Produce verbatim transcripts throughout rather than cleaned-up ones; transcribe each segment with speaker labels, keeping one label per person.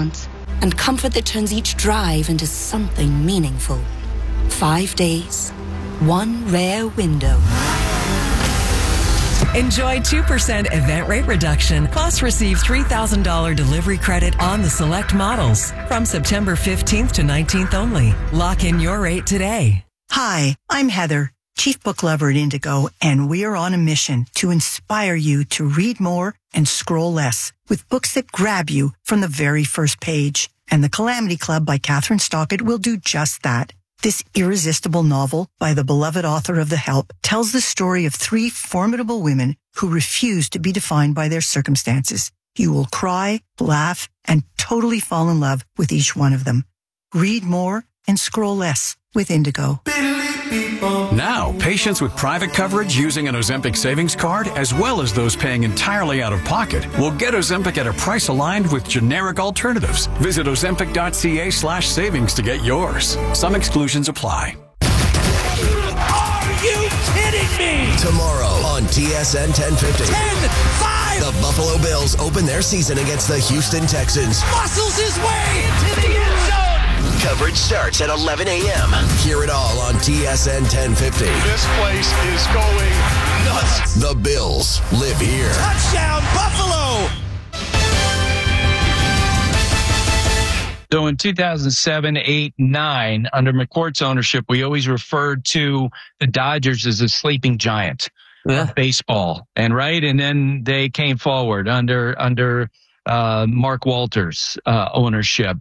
Speaker 1: want, and comfort that turns each drive into something meaningful. Five days, one rare window.
Speaker 2: Enjoy two percent event rate reduction, plus receive three thousand dollars delivery credit on the select models from September fifteenth to nineteenth only. Lock in your rate today.
Speaker 3: Hi, I'm Heather, Chief Book Lover at Indigo, and we are on a mission to inspire you to read more and scroll less with books that grab you from the very first page. And The Calamity Club by Catherine Stockett will do just that. This irresistible novel by the beloved author of The Help tells the story of three formidable women who refuse to be defined by their circumstances. You will cry, laugh, and totally fall in love with each one of them. Read more and scroll less with Indigo.
Speaker 4: Now, patients with private coverage using an Ozempic savings card, as well as those paying entirely out of pocket, will get Ozempic at a price aligned with generic alternatives. Visit ozempic.ca slash savings to get yours. Some exclusions apply.
Speaker 5: Are you kidding me?
Speaker 6: Tomorrow on T S N ten fifty.
Speaker 5: ten five!
Speaker 6: The Buffalo Bills open their season against the Houston Texans.
Speaker 5: Muscles his way into the end zone!
Speaker 6: Coverage starts at eleven a.m. Hear it all on T S N ten fifty.
Speaker 7: This place is going nuts.
Speaker 6: The Bills live here.
Speaker 5: Touchdown, Buffalo!
Speaker 8: So in two thousand seven, eight, nine, under McCourt's ownership, we always referred to the Dodgers as a sleeping giant
Speaker 9: yeah.
Speaker 8: of baseball. And right. And then they came forward under, under, uh, Mark Walters, uh, ownership.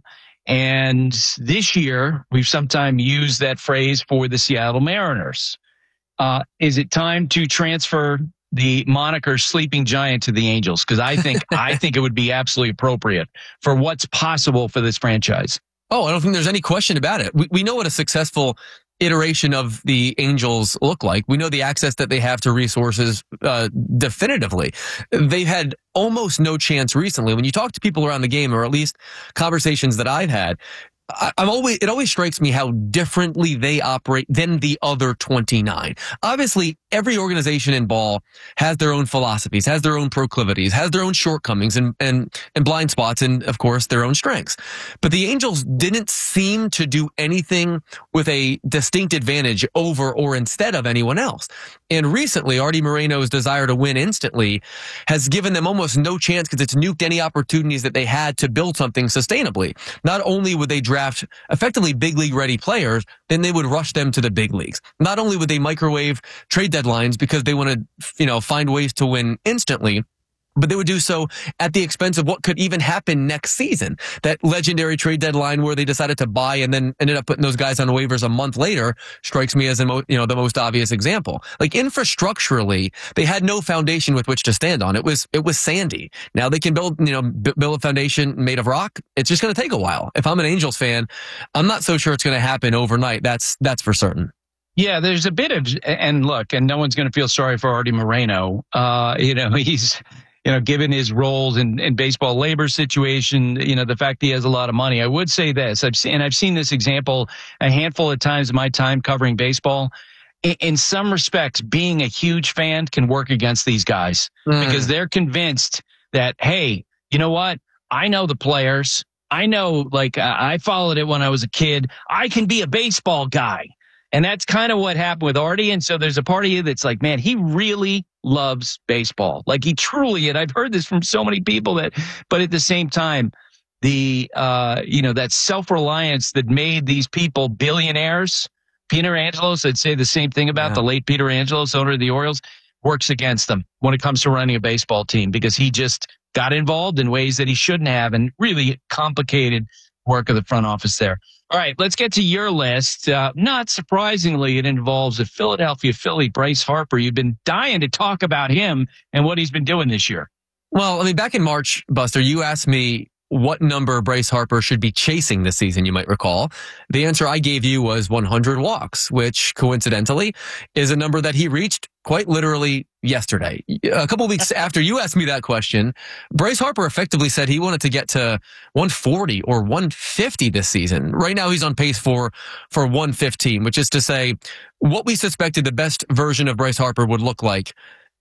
Speaker 8: And this year, we've sometimes used that phrase for the Seattle Mariners. Uh, is it time to transfer the moniker sleeping giant to the Angels? Because I think I think it would be absolutely appropriate for what's possible for this franchise.
Speaker 9: Oh, I don't think there's any question about it. We, we know what a successful iteration of the Angels look like. We know the access that they have to resources uh, definitively. They've had almost no chance recently. When you talk to people around the game, or at least conversations that I've had, I, I'm always, it always strikes me how differently they operate than the other twenty-nine. Obviously, every organization in ball has their own philosophies, has their own proclivities, has their own shortcomings and, and, and blind spots, and of course, their own strengths. But the Angels didn't seem to do anything with a distinct advantage over or instead of anyone else. And recently, Artie Moreno's desire to win instantly has given them almost no chance, because it's nuked any opportunities that they had to build something sustainably. Not only would they draft effectively big league ready players, then they would rush them to the big leagues. Not only would they microwave trade deadlines because they want to, you know, find ways to win instantly, but they would do so at the expense of what could even happen next season. That legendary trade deadline where they decided to buy and then ended up putting those guys on waivers a month later strikes me as a mo- you know the most obvious example. Like, infrastructurally, they had no foundation with which to stand on. It was it was sandy. Now they can build you know b- build a foundation made of rock. It's just going to take a while. If I'm an Angels fan, I'm not so sure it's going to happen overnight. That's that's for certain.
Speaker 8: Yeah, there's a bit of, and look, and no one's going to feel sorry for Artie Moreno. Uh, you know, he's, you know, given his roles in, in baseball labor situation, you know, the fact that he has a lot of money. I would say this, I've seen, and I've seen this example a handful of times in my time covering baseball. In, in some respects, being a huge fan can work against these guys mm. because they're convinced that, hey, you know what? I know the players. I know, like, uh, I followed it when I was a kid. I can be a baseball guy. And that's kind of what happened with Artie. And so there's a part of you that's like, man, he really loves baseball. Like, he truly, and I've heard this from so many people that, but at the same time, the, uh, you know, that self-reliance that made these people billionaires. Peter Angelos, I'd say the same thing about yeah. the late Peter Angelos, owner of the Orioles, works against them when it comes to running a baseball team, because he just got involved in ways that he shouldn't have and really complicated work of the front office there. All right, let's get to your list. Uh, not surprisingly, it involves a Philadelphia Philly, Bryce Harper. You've been dying to talk about him and what he's been doing this year.
Speaker 9: Well, I mean, back in March, Buster, you asked me what number Bryce Harper should be chasing this season, you might recall. The answer I gave you was one hundred walks, which coincidentally is a number that he reached quite literally yesterday. A couple of weeks after you asked me that question, Bryce Harper effectively said he wanted to get to one forty or one fifty this season. Right now he's on pace for, for one fifteen, which is to say what we suspected the best version of Bryce Harper would look like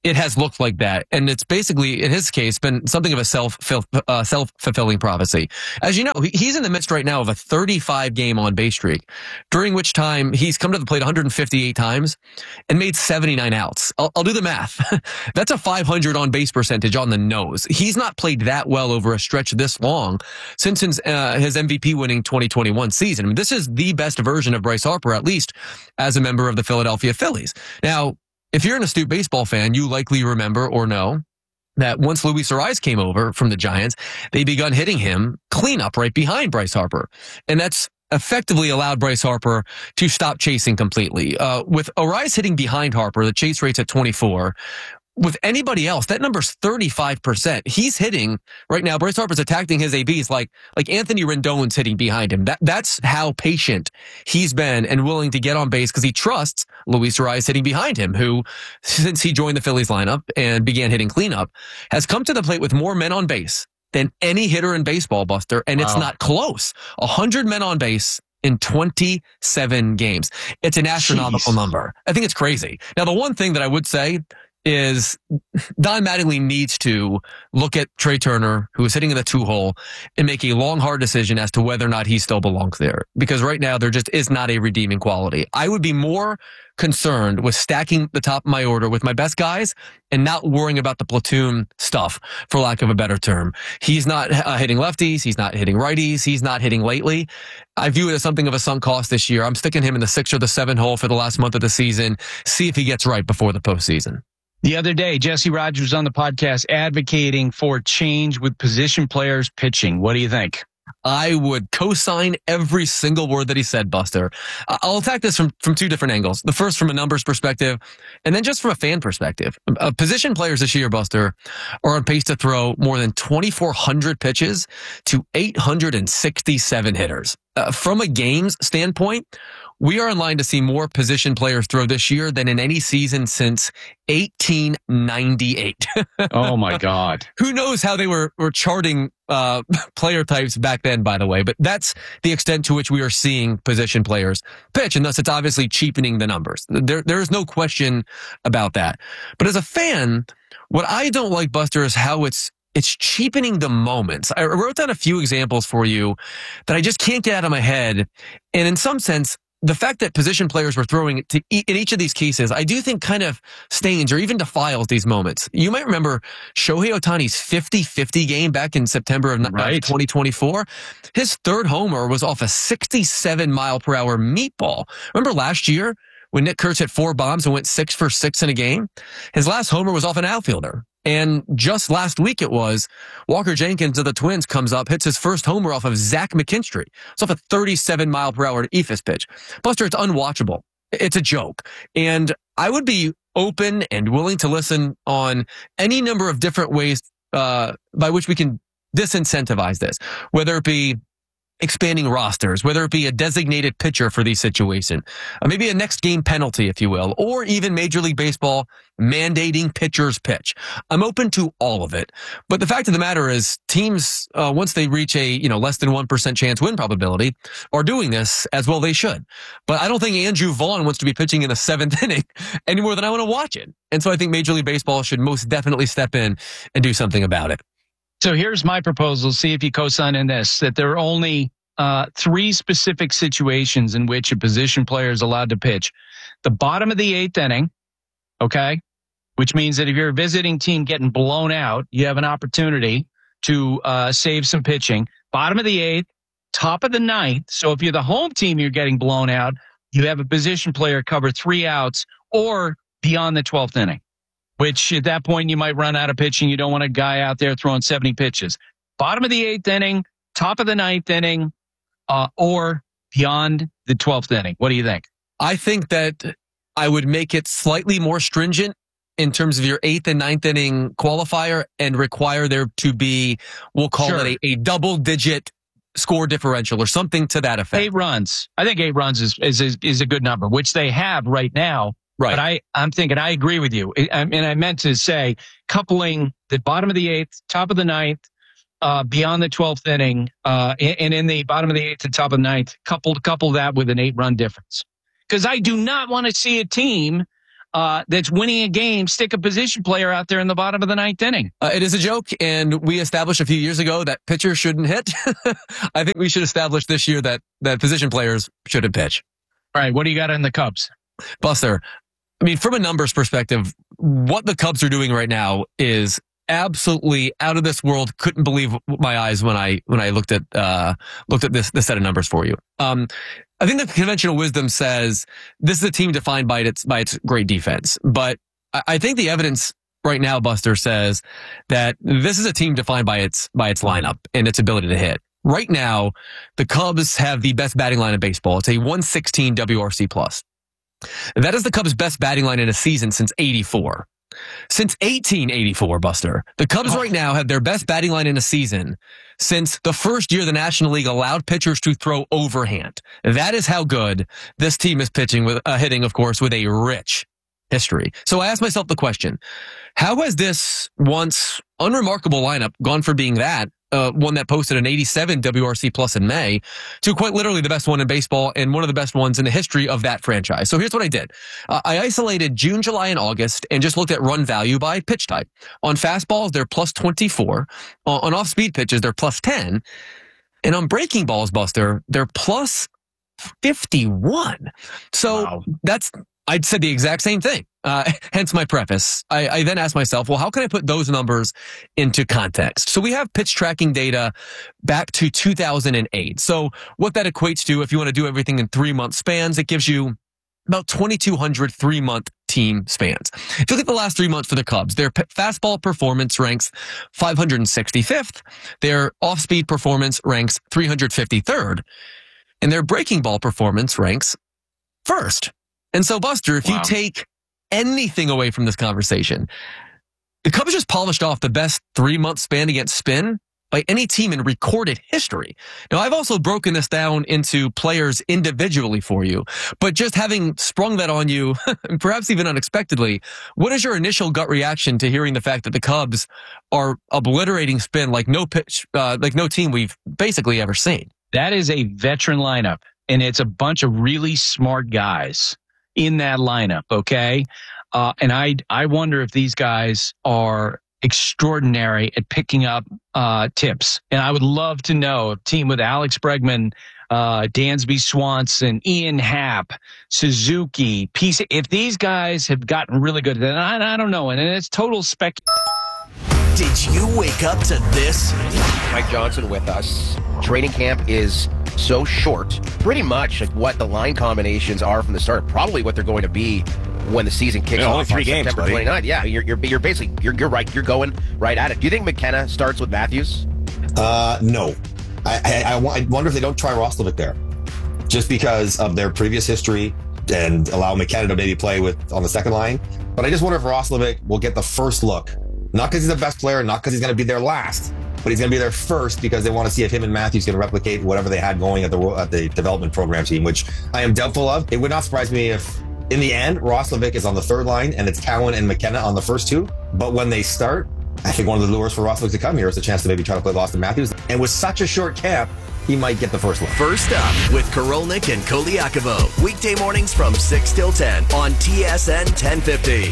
Speaker 9: it has looked like that. And it's basically, in his case, been something of a self, uh, self-fulfilling prophecy. As you know, he's in the midst right now of a thirty-five game on base streak, during which time he's come to the plate one hundred fifty-eight times and made seventy-nine outs. I'll, I'll do the math. That's a five hundred on base percentage on the nose. He's not played that well over a stretch this long since his, uh, his M V P winning twenty twenty-one season. I mean, this is the best version of Bryce Harper, at least as a member of the Philadelphia Phillies. Now, if you're an astute baseball fan, you likely remember or know that once Luis Arraez came over from the Giants, they begun hitting him cleanup right behind Bryce Harper. And that's effectively allowed Bryce Harper to stop chasing completely. Uh, with Arraez hitting behind Harper, the chase rate's at twenty-four. With anybody else, that number's thirty-five percent. He's hitting right now. Bryce Harper's attacking his A Bs like, like Anthony Rendon's hitting behind him. That, that's how patient he's been and willing to get on base because he trusts Luis Arraez hitting behind him, who, since he joined the Phillies lineup and began hitting cleanup, has come to the plate with more men on base than any hitter in baseball, Buster. And wow. It's not close. A hundred men on base in twenty-seven games. It's an astronomical Jeez. number. I think it's crazy. Now, the one thing that I would say is Don Mattingly needs to look at Trey Turner, who is hitting in the two hole, and make a long, hard decision as to whether or not he still belongs there. Because right now, there just is not a redeeming quality. I would be more concerned with stacking the top of my order with my best guys and not worrying about the platoon stuff, for lack of a better term. He's not uh, hitting lefties. He's not hitting righties. He's not hitting lately. I view it as something of a sunk cost this year. I'm sticking him in the six or the seven hole for the last month of the season. See if he gets right before the postseason.
Speaker 8: The other day, Jesse Rogers was on the podcast advocating for change with position players pitching. What do you think?
Speaker 9: I would co-sign every single word that he said, Buster. I'll attack this from, from two different angles. The first from a numbers perspective, and then just from a fan perspective. Uh, position players this year, Buster, are on pace to throw more than twenty-four hundred pitches to eight hundred sixty-seven hitters. Uh, from a games standpoint, we are in line to see more position players throw this year than in any season since eighteen ninety-eight.
Speaker 8: Oh, my God.
Speaker 9: Who knows how they were, were charting uh, player types back then, by the way. But that's the extent to which we are seeing position players pitch, and thus it's obviously cheapening the numbers. There, there is no question about that. But as a fan, what I don't like, Buster, is how it's It's cheapening the moments. I wrote down a few examples for you that I just can't get out of my head. And in some sense, the fact that position players were throwing to e- in each of these cases, I do think kind of stains or even defiles these moments. You might remember Shohei Ohtani's fifty-fifty game back in September of right. twenty twenty-four. His third homer was off a sixty-seven mile per hour meatball. Remember last year when Nick Kurtz hit four bombs and went six for six in a game? His last homer was off an outfielder. And just last week it was, Walker Jenkins of the Twins comes up, hits his first homer off of Zach McKinstry. It's off a thirty-seven mile per hour E F I S pitch. Buster, it's unwatchable. It's a joke. And I would be open and willing to listen on any number of different ways uh, by which we can disincentivize this, whether it be expanding rosters, whether it be a designated pitcher for these situations, uh, maybe a next game penalty, if you will, or even Major League Baseball mandating pitchers pitch. I'm open to all of it. But the fact of the matter is teams, uh, once they reach a, you know, less than one percent chance win probability, are doing this as well they should. But I don't think Andrew Vaughn wants to be pitching in the seventh inning any more than I want to watch it. And so I think Major League Baseball should most definitely step in and do something about it.
Speaker 8: So here's my proposal. See if you co-sign in this, that there are only uh, three specific situations in which a position player is allowed to pitch. The bottom of the eighth inning, okay, which means that if you're a visiting team getting blown out, you have an opportunity to uh, save some pitching. Bottom of the eighth, top of the ninth. So if you're the home team, you're getting blown out, you have a position player cover three outs or beyond the twelfth inning. Which at that point you might run out of pitching. You don't want a guy out there throwing seventy pitches. Bottom of the eighth inning, top of the ninth inning, uh, or beyond the twelfth inning. What do you think?
Speaker 9: I think that I would make it slightly more stringent in terms of your eighth and ninth inning qualifier and require there to be, we'll call sure. it a, a double digit score differential or something to that effect.
Speaker 8: Eight runs. I think eight runs is, is, is, is a good number, which they have right now. Right. But I, I'm thinking, I agree with you. I, and I meant to say, coupling the bottom of the eighth, top of the ninth, uh, beyond the twelfth inning, uh, and in the bottom of the eighth to top of the ninth, couple, couple that with an eight run difference. Because I do not want to see a team uh, that's winning a game stick a position player out there in the bottom of the ninth inning?
Speaker 9: Uh, it is a joke, and we established a few years ago that pitchers shouldn't hit. I think we should establish this year that, that position players shouldn't pitch.
Speaker 8: All right, what do you got on the Cubs?
Speaker 9: Buster, I mean, from a numbers perspective, what the Cubs are doing right now is absolutely out of this world. Couldn't believe my eyes when I when I looked at uh looked at this this set of numbers for you. Um, I think the conventional wisdom says this is a team defined by its by its great defense, but I, I think the evidence right now, Buster, says that this is a team defined by its by its lineup and its ability to hit. Right now, the Cubs have the best batting line in baseball. It's a one sixteen W R C plus. That is the Cubs' best batting line in a season since eighty-four. Since eighteen eighty-four, Buster, the Cubs right now have their best batting line in a season since the first year the National League allowed pitchers to throw overhand. That is how good this team is pitching with uh, hitting, of course, with a rich history. So I asked myself the question, how has this once unremarkable lineup gone from being that, uh, one that posted an eighty-seven W R C plus in May, to quite literally the best one in baseball and one of the best ones in the history of that franchise? So here's what I did. Uh, I isolated June, July, and August and just looked at run value by pitch type. On fastballs, they're plus twenty-four. Uh, on off-speed pitches, they're plus ten. And on breaking balls, Buster, they're plus fifty-one. So wow. that's... I'd said the exact same thing. Uh, hence my preface. I, I then asked myself, well, how can I put those numbers into context? So we have pitch tracking data back to two thousand eight. So what that equates to, if you want to do everything in three month spans, it gives you about twenty-two hundred three month team spans. If you look at the last three months for the Cubs, their p- fastball performance ranks five hundred sixty-fifth. Their off-speed performance ranks three hundred fifty-third. And their breaking ball performance ranks first. And so, Buster, if wow. you take anything away from this conversation, the Cubs just polished off the best three-month span against spin by any team in recorded history. Now, I've also broken this down into players individually for you, but just having sprung that on you, perhaps even unexpectedly, what is your initial gut reaction to hearing the fact that the Cubs are obliterating spin like no pitch, uh, like no team we've basically ever seen?
Speaker 8: That is a veteran lineup, and it's a bunch of really smart guys in that lineup, okay? Uh, and I I wonder if these guys are extraordinary at picking up uh, tips. And I would love to know a team with Alex Bregman, uh, Dansby Swanson, Ian Happ, Suzuki, P C. If these guys have gotten really good, then I, I don't know. And it's total spec.
Speaker 6: Did you wake up to this?
Speaker 10: Mike Johnson with us. Training camp is so short. Pretty much like what the line combinations are from the start. Probably what they're going to be when the season kicks
Speaker 11: yeah,
Speaker 10: off
Speaker 11: only three
Speaker 10: on
Speaker 11: games,
Speaker 10: September twenty-ninth. Yeah, you're you're you're basically you're you're right. You're going right at it. Do you think McKenna starts with Matthews?
Speaker 11: Uh, no. I I, I, I wonder if they don't try Roslovic there, just because of their previous history, and allow McKenna to maybe play with on the second line. But I just wonder if Roslovic will get the first look, not because he's the best player, not because he's going to be there last, but he's going to be there first because they want to see if him and Matthews can replicate whatever they had going at the at the development program team, which I am doubtful of. It would not surprise me if, in the end, Roslovic is on the third line and it's Cowan and McKenna on the first two. But when they start, I think one of the lures for Roslovic to come here is a chance to maybe try to play Austin Matthews. And with such a short camp, he might get the first look.
Speaker 6: First up with Korolnik and Koliakovo. Weekday mornings from six till ten on T S N ten fifty.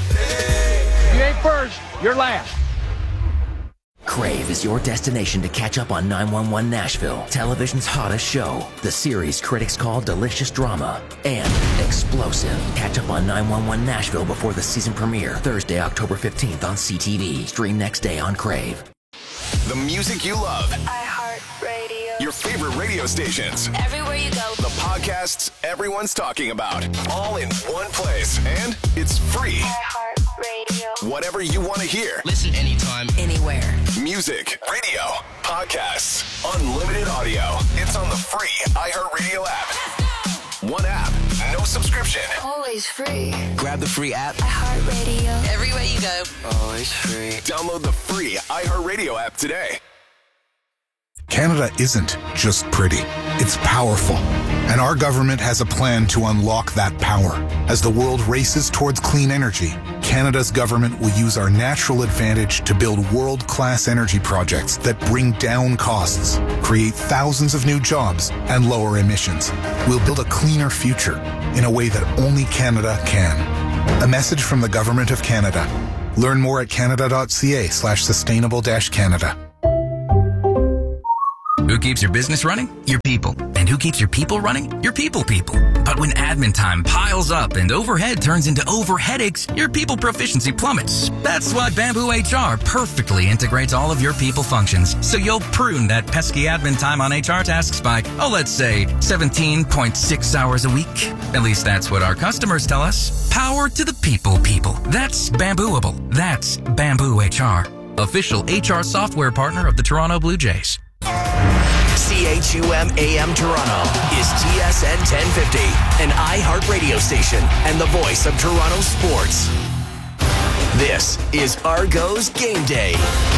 Speaker 5: You ain't first, you're last.
Speaker 12: Crave is your destination to catch up on nine one one Nashville, television's hottest show. The series critics call delicious drama and explosive. Catch up on nine one one Nashville before the season premiere, Thursday, October fifteenth on C T V. Stream next day on Crave.
Speaker 13: The music you love.
Speaker 14: iHeartRadio.
Speaker 13: Your favorite radio stations.
Speaker 14: Everywhere you go.
Speaker 13: The podcasts everyone's talking about. All in one place. And it's free.
Speaker 14: iHeartRadio.
Speaker 13: Whatever you want to hear.
Speaker 6: Listen anytime,
Speaker 14: anywhere.
Speaker 13: Music, radio, podcasts, unlimited audio. It's on the free iHeartRadio app. One app, no subscription.
Speaker 14: Always free.
Speaker 6: Grab the free app.
Speaker 14: iHeartRadio. Everywhere you go.
Speaker 6: Always free.
Speaker 13: Download the free iHeartRadio app today.
Speaker 15: Canada isn't just pretty, it's powerful. And our government has a plan to unlock that power. As the world races towards clean energy, Canada's government will use our natural advantage to build world-class energy projects that bring down costs, create thousands of new jobs, and lower emissions. We'll build a cleaner future in a way that only Canada can. A message from the Government of Canada. Learn more at canada.ca slash sustainable dash Canada.
Speaker 16: Who keeps your business running? Your people. And who keeps your people running? Your people people. But when admin time piles up and overhead turns into over headaches, your people proficiency plummets. That's why Bamboo H R perfectly integrates all of your people functions. So you'll prune that pesky admin time on H R tasks by, oh, let's say seventeen point six hours a week. At least that's what our customers tell us. Power to the people people. That's Bambooable. That's Bamboo H R. Official H R software partner of the Toronto Blue Jays.
Speaker 6: C H U M A M Toronto is T S N ten fifty, an iHeart radio station and the voice of Toronto sports. This is Argos Game Day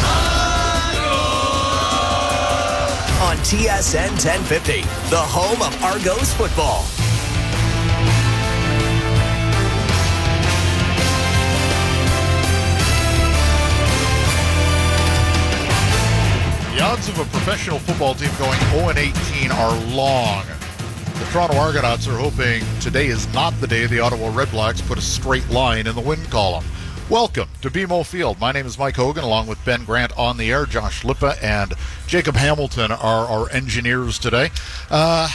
Speaker 6: on T S N ten fifty, the home of Argos football.
Speaker 17: The odds of a professional football team going oh and eighteen are long. The Toronto Argonauts are hoping today is not the day the Ottawa Redblacks put a straight line in the win column. Welcome to B M O Field. My name is Mike Hogan, along with Ben Grant on the air. Josh Lippa and Jacob Hamilton are our engineers today. Uh,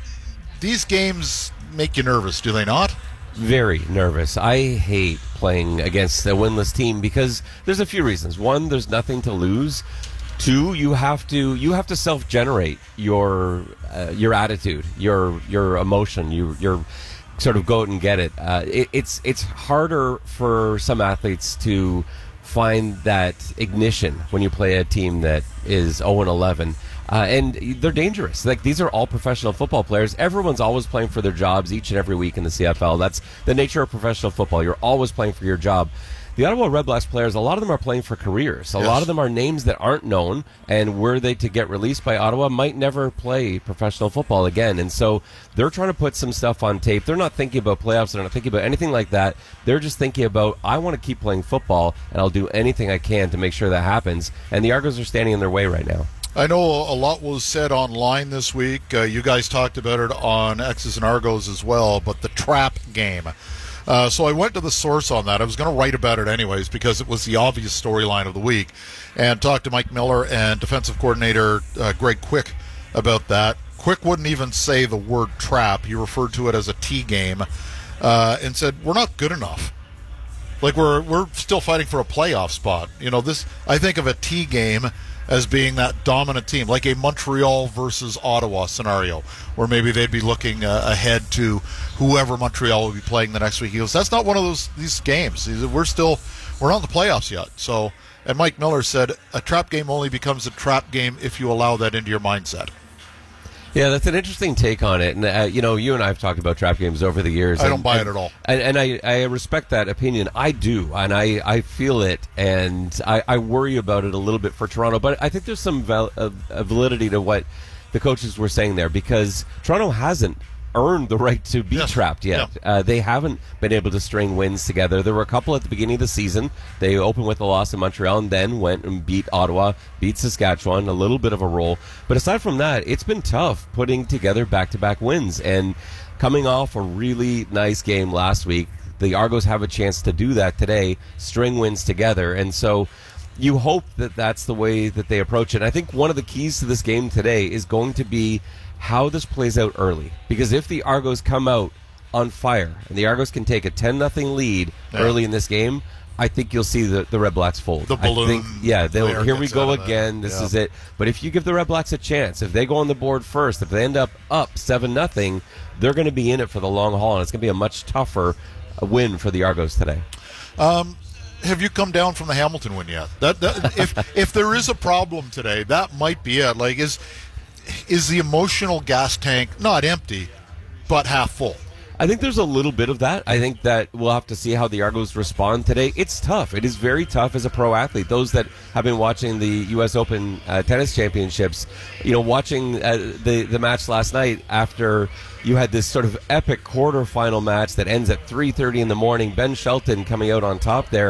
Speaker 17: these games make you nervous, do they not?
Speaker 18: Very nervous. I hate playing against a winless team because there's a few reasons. One, there's nothing to lose. Two, you have to you have to self-generate your uh, your attitude, your your emotion, you your sort of go out and get it. Uh, it. It's it's harder for some athletes to find that ignition when you play a team that is oh and eleven. Uh, and they're dangerous. Like, these are all professional football players. Everyone's always playing for their jobs each and every week in the C F L. That's the nature of professional football. You're always playing for your job. The Ottawa Redblacks players, a lot of them are playing for careers. A yes. lot of them are names that aren't known, and were they to get released by Ottawa, might never play professional football again. And so they're trying to put some stuff on tape. They're not thinking about playoffs. They're not thinking about anything like that. They're just thinking about, I want to keep playing football, and I'll do anything I can to make sure that happens. And the Argos are standing in their way right now.
Speaker 17: I know a lot was said online this week. Uh, you guys talked about it on X's and Argos as well, but the trap game. Uh, so I went to the source on that. I was going to write about it anyways because it was the obvious storyline of the week, and talked to Mike Miller and defensive coordinator uh, Greg Quick about that. Quick wouldn't even say the word trap. He referred to it as a T game uh, and said, we're not good enough. Like, we're we're still fighting for a playoff spot. You know, this, I think of a T game as being that dominant team, like a Montreal versus Ottawa scenario, where maybe they'd be looking uh, ahead to whoever Montreal will be playing the next week. He goes, that's not one of those these games. He said, we're still, we're not in the playoffs yet. So, and Mike Miller said, a trap game only becomes a trap game if you allow that into your mindset.
Speaker 18: Yeah, that's an interesting take on it. And, uh, you know, you and I have talked about trap games over the years.
Speaker 17: I
Speaker 18: and,
Speaker 17: don't buy
Speaker 18: and,
Speaker 17: it at all.
Speaker 18: And, and I, I respect that opinion. I do, and I, I feel it, and I, I worry about it a little bit for Toronto. But I think there's some val- uh, validity to what the coaches were saying there, because Toronto hasn't earned the right to be yes. trapped yet. Yeah. Uh, they haven't been able to string wins together. There were a couple at the beginning of the season. They opened with a loss in Montreal and then went and beat Ottawa, beat Saskatchewan, a little bit of a roll. But aside from that, it's been tough putting together back-to-back wins. And coming off a really nice game last week, the Argos have a chance to do that today, string wins together. And so you hope that that's the way that they approach it. I think one of the keys to this game today is going to be how this plays out early. Because if the Argos come out on fire and the Argos can take a ten nothing lead yeah. early in this game, I think you'll see the, the Red Blacks fold.
Speaker 17: The balloon.
Speaker 18: I think, yeah, they'll, here we go again. This
Speaker 17: yeah.
Speaker 18: is it. But if you give the Red Blacks a chance, if they go on the board first, if they end up up seven nothing, they're going to be in it for the long haul, and it's going to be a much tougher win for the Argos today.
Speaker 17: Um, have you come down from the Hamilton win yet? That, that if if there is a problem today, that might be it. Like, is is the emotional gas tank not empty, but half full?
Speaker 18: I think there's a little bit of that. I think that we'll have to see how the Argos respond today. It's tough. It is very tough as a pro athlete. Those that have been watching the U S Open uh, Tennis Championships, you know, watching uh, the, the match last night after you had this sort of epic quarterfinal match that ends at three thirty in the morning, Ben Shelton coming out on top there,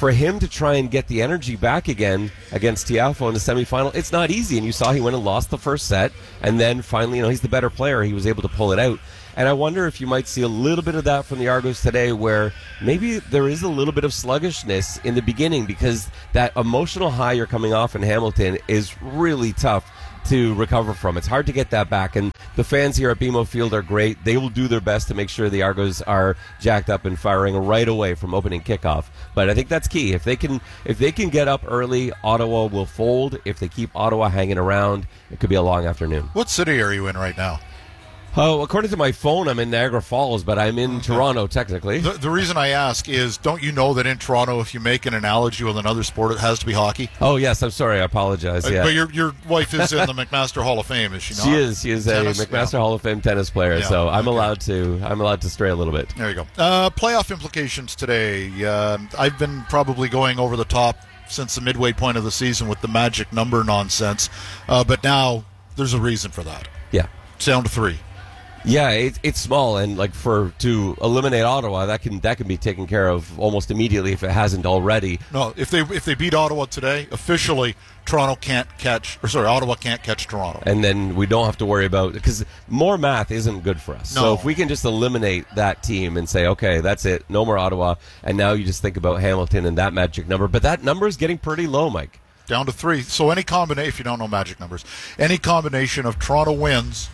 Speaker 18: for him to try and get the energy back again against Tiafoe in the semifinal, it's not easy. And you saw he went and lost the first set, and then finally, you know, he's the better player. He was able to pull it out. And I wonder if you might see a little bit of that from the Argos today, where maybe there is a little bit of sluggishness in the beginning, because that emotional high you're coming off in Hamilton is really tough to recover from. It's hard to get that back, and the fans here at B M O Field are great. They will do their best to make sure the Argos are jacked up and firing right away from opening kickoff. But I think that's key. If they can if they can get up early, Ottawa will fold. If they keep Ottawa hanging around, it could be a long afternoon.
Speaker 17: What city are you in right now?
Speaker 18: Oh, according to my phone, I'm in Niagara Falls, but I'm in Toronto, technically.
Speaker 17: The, the reason I ask is, don't you know that in Toronto, if you make an analogy with another sport, it has to be hockey?
Speaker 18: Oh, yes, I'm sorry. I apologize. Yeah.
Speaker 17: But your your wife is in the McMaster Hall of Fame, is she not?
Speaker 18: She is. She is
Speaker 17: Tennis?
Speaker 18: a McMaster
Speaker 17: Yeah.
Speaker 18: Hall of Fame tennis player,
Speaker 17: Yeah,
Speaker 18: so I'm
Speaker 17: okay.
Speaker 18: allowed to I'm allowed to stray a little bit.
Speaker 17: There you go. Uh, playoff implications today. Uh, I've been probably going over the top since the midway point of the season with the magic number nonsense, uh, but now there's a reason for that.
Speaker 18: Yeah.
Speaker 17: It's down to three.
Speaker 18: Yeah, it, it's small, and like for to eliminate Ottawa, that can that can be taken care of almost immediately if it hasn't already.
Speaker 17: No, if they if they beat Ottawa today, officially Toronto can't catch, or sorry, Ottawa can't catch Toronto.
Speaker 18: And then we don't have to worry about, because more math isn't good for us.
Speaker 17: No.
Speaker 18: So if we can just eliminate that team and say, okay, that's it, no more Ottawa, and now you just think about Hamilton and that magic number. But that number is getting pretty low, Mike.
Speaker 17: Down to three. So any combination, if you don't know magic numbers, any combination of Toronto wins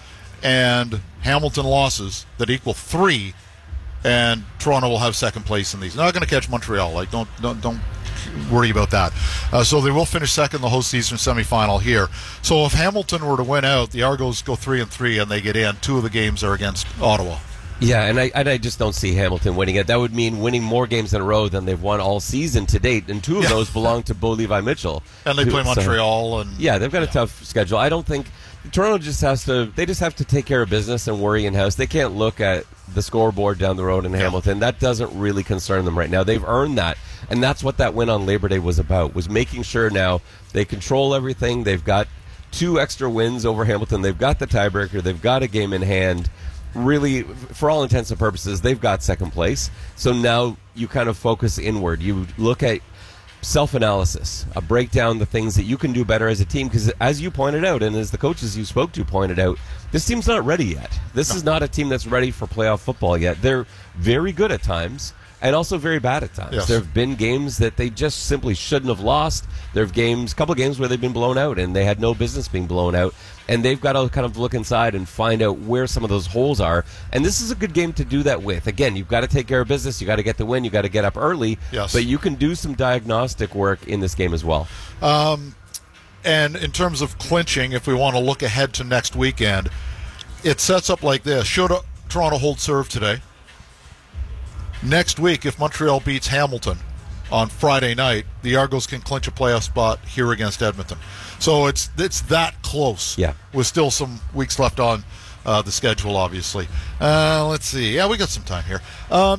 Speaker 17: and Hamilton losses that equal three, and Toronto will have second place in these. They're not going to catch Montreal. Like don't don't don't worry about that. Uh, so they will finish second in the host season semifinal here. So if Hamilton were to win out, the Argos go three and three and they get in. Two of the games are against Ottawa.
Speaker 18: Yeah, and I and I just don't see Hamilton winning it. That would mean winning more games in a row than they've won all season to date, and two of
Speaker 17: Yeah.
Speaker 18: those belong to Bo Levi Mitchell.
Speaker 17: And they
Speaker 18: who-
Speaker 17: play
Speaker 18: so-
Speaker 17: Montreal and
Speaker 18: yeah, they've got a tough schedule. I don't think Toronto just has to. They just have to take care of business and worry in house. They can't look at the scoreboard down the road in Hamilton. That doesn't really concern them right now. They've earned that, and that's what that win on Labor Day was about. Was making sure now they control everything. They've got two extra wins over Hamilton. They've got the tiebreaker. They've got a game in hand. Really, for all intents and purposes, they've got second place. So now you kind of focus inward. You look at self-analysis, a breakdown, the things that you can do better as a team, because as you pointed out, and as the coaches you spoke to pointed out, this team's not ready yet. This is not a team that's ready for playoff football yet. They're very good at times and also very bad at times.
Speaker 17: Yes.
Speaker 18: There have been games that they just simply shouldn't have lost. There have games, a couple of games where they've been blown out and they had no business being blown out. And they've got to kind of look inside and find out where some of those holes are. And this is a good game to do that with. Again, you've got to take care of business. You've got to get the win. You've got to get up early.
Speaker 17: Yes.
Speaker 18: But you can do some diagnostic work in this game as well.
Speaker 17: Um, and in terms of clinching, if we want to look ahead to next weekend, it sets up like this. Should Toronto hold serve today? Next week, if Montreal beats Hamilton on Friday night, the Argos can clinch a playoff spot here against Edmonton. So it's it's that close.
Speaker 18: Yeah.
Speaker 17: With still some weeks left on uh, the schedule, obviously. Uh, let's see. Yeah, we got some time here. Um,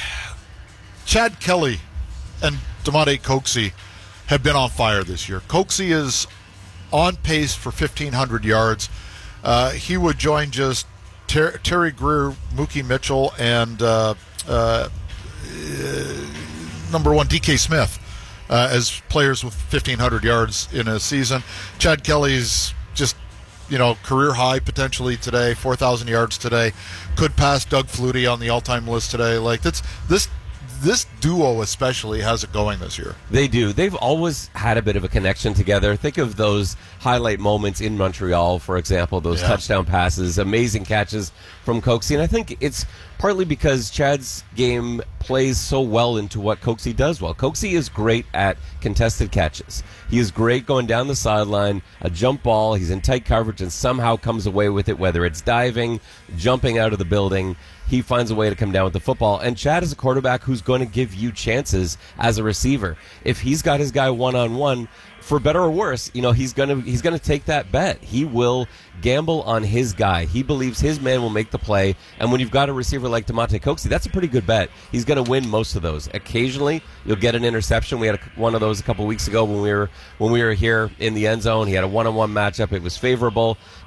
Speaker 17: Chad Kelly and Demonte Coxie have been on fire this year. Coxie is on pace for fifteen hundred yards. Uh, he would join just Ter- Terry Greer, Mookie Mitchell, and uh, uh, uh, number one D K Smith uh, as players with fifteen hundred yards in a season. Chad Kelly's just, you know, career high potentially today, four thousand yards today. Could pass Doug Flutie on the all-time list today. Like that's this. This duo especially has it going this year.
Speaker 18: They do. They've always had a bit of a connection together. Think of those highlight moments in Montreal, for example, those
Speaker 17: Yeah.
Speaker 18: touchdown passes, amazing catches from Coxie. And I think it's partly because Chad's game plays so well into what Coxie does well. Coxie is great at contested catches. He is great going down the sideline, a jump ball, he's in tight coverage and somehow comes away with it, whether it's diving, jumping out of the building. He finds a way to come down with the football. And Chad is a quarterback who's going to give you chances as a receiver. If he's got his guy one-on-one, for better or worse, you know, he's going to he's going to take that bet. He will gamble on his guy. He believes his man will make the play. And when you've got a receiver like Demonte Coxie, that's a pretty good bet. He's going to win most of those. Occasionally, you'll get an interception. We had a, one of those a couple weeks ago when we were when we were here in the end zone. He had a one-on-one matchup. It was favorable. And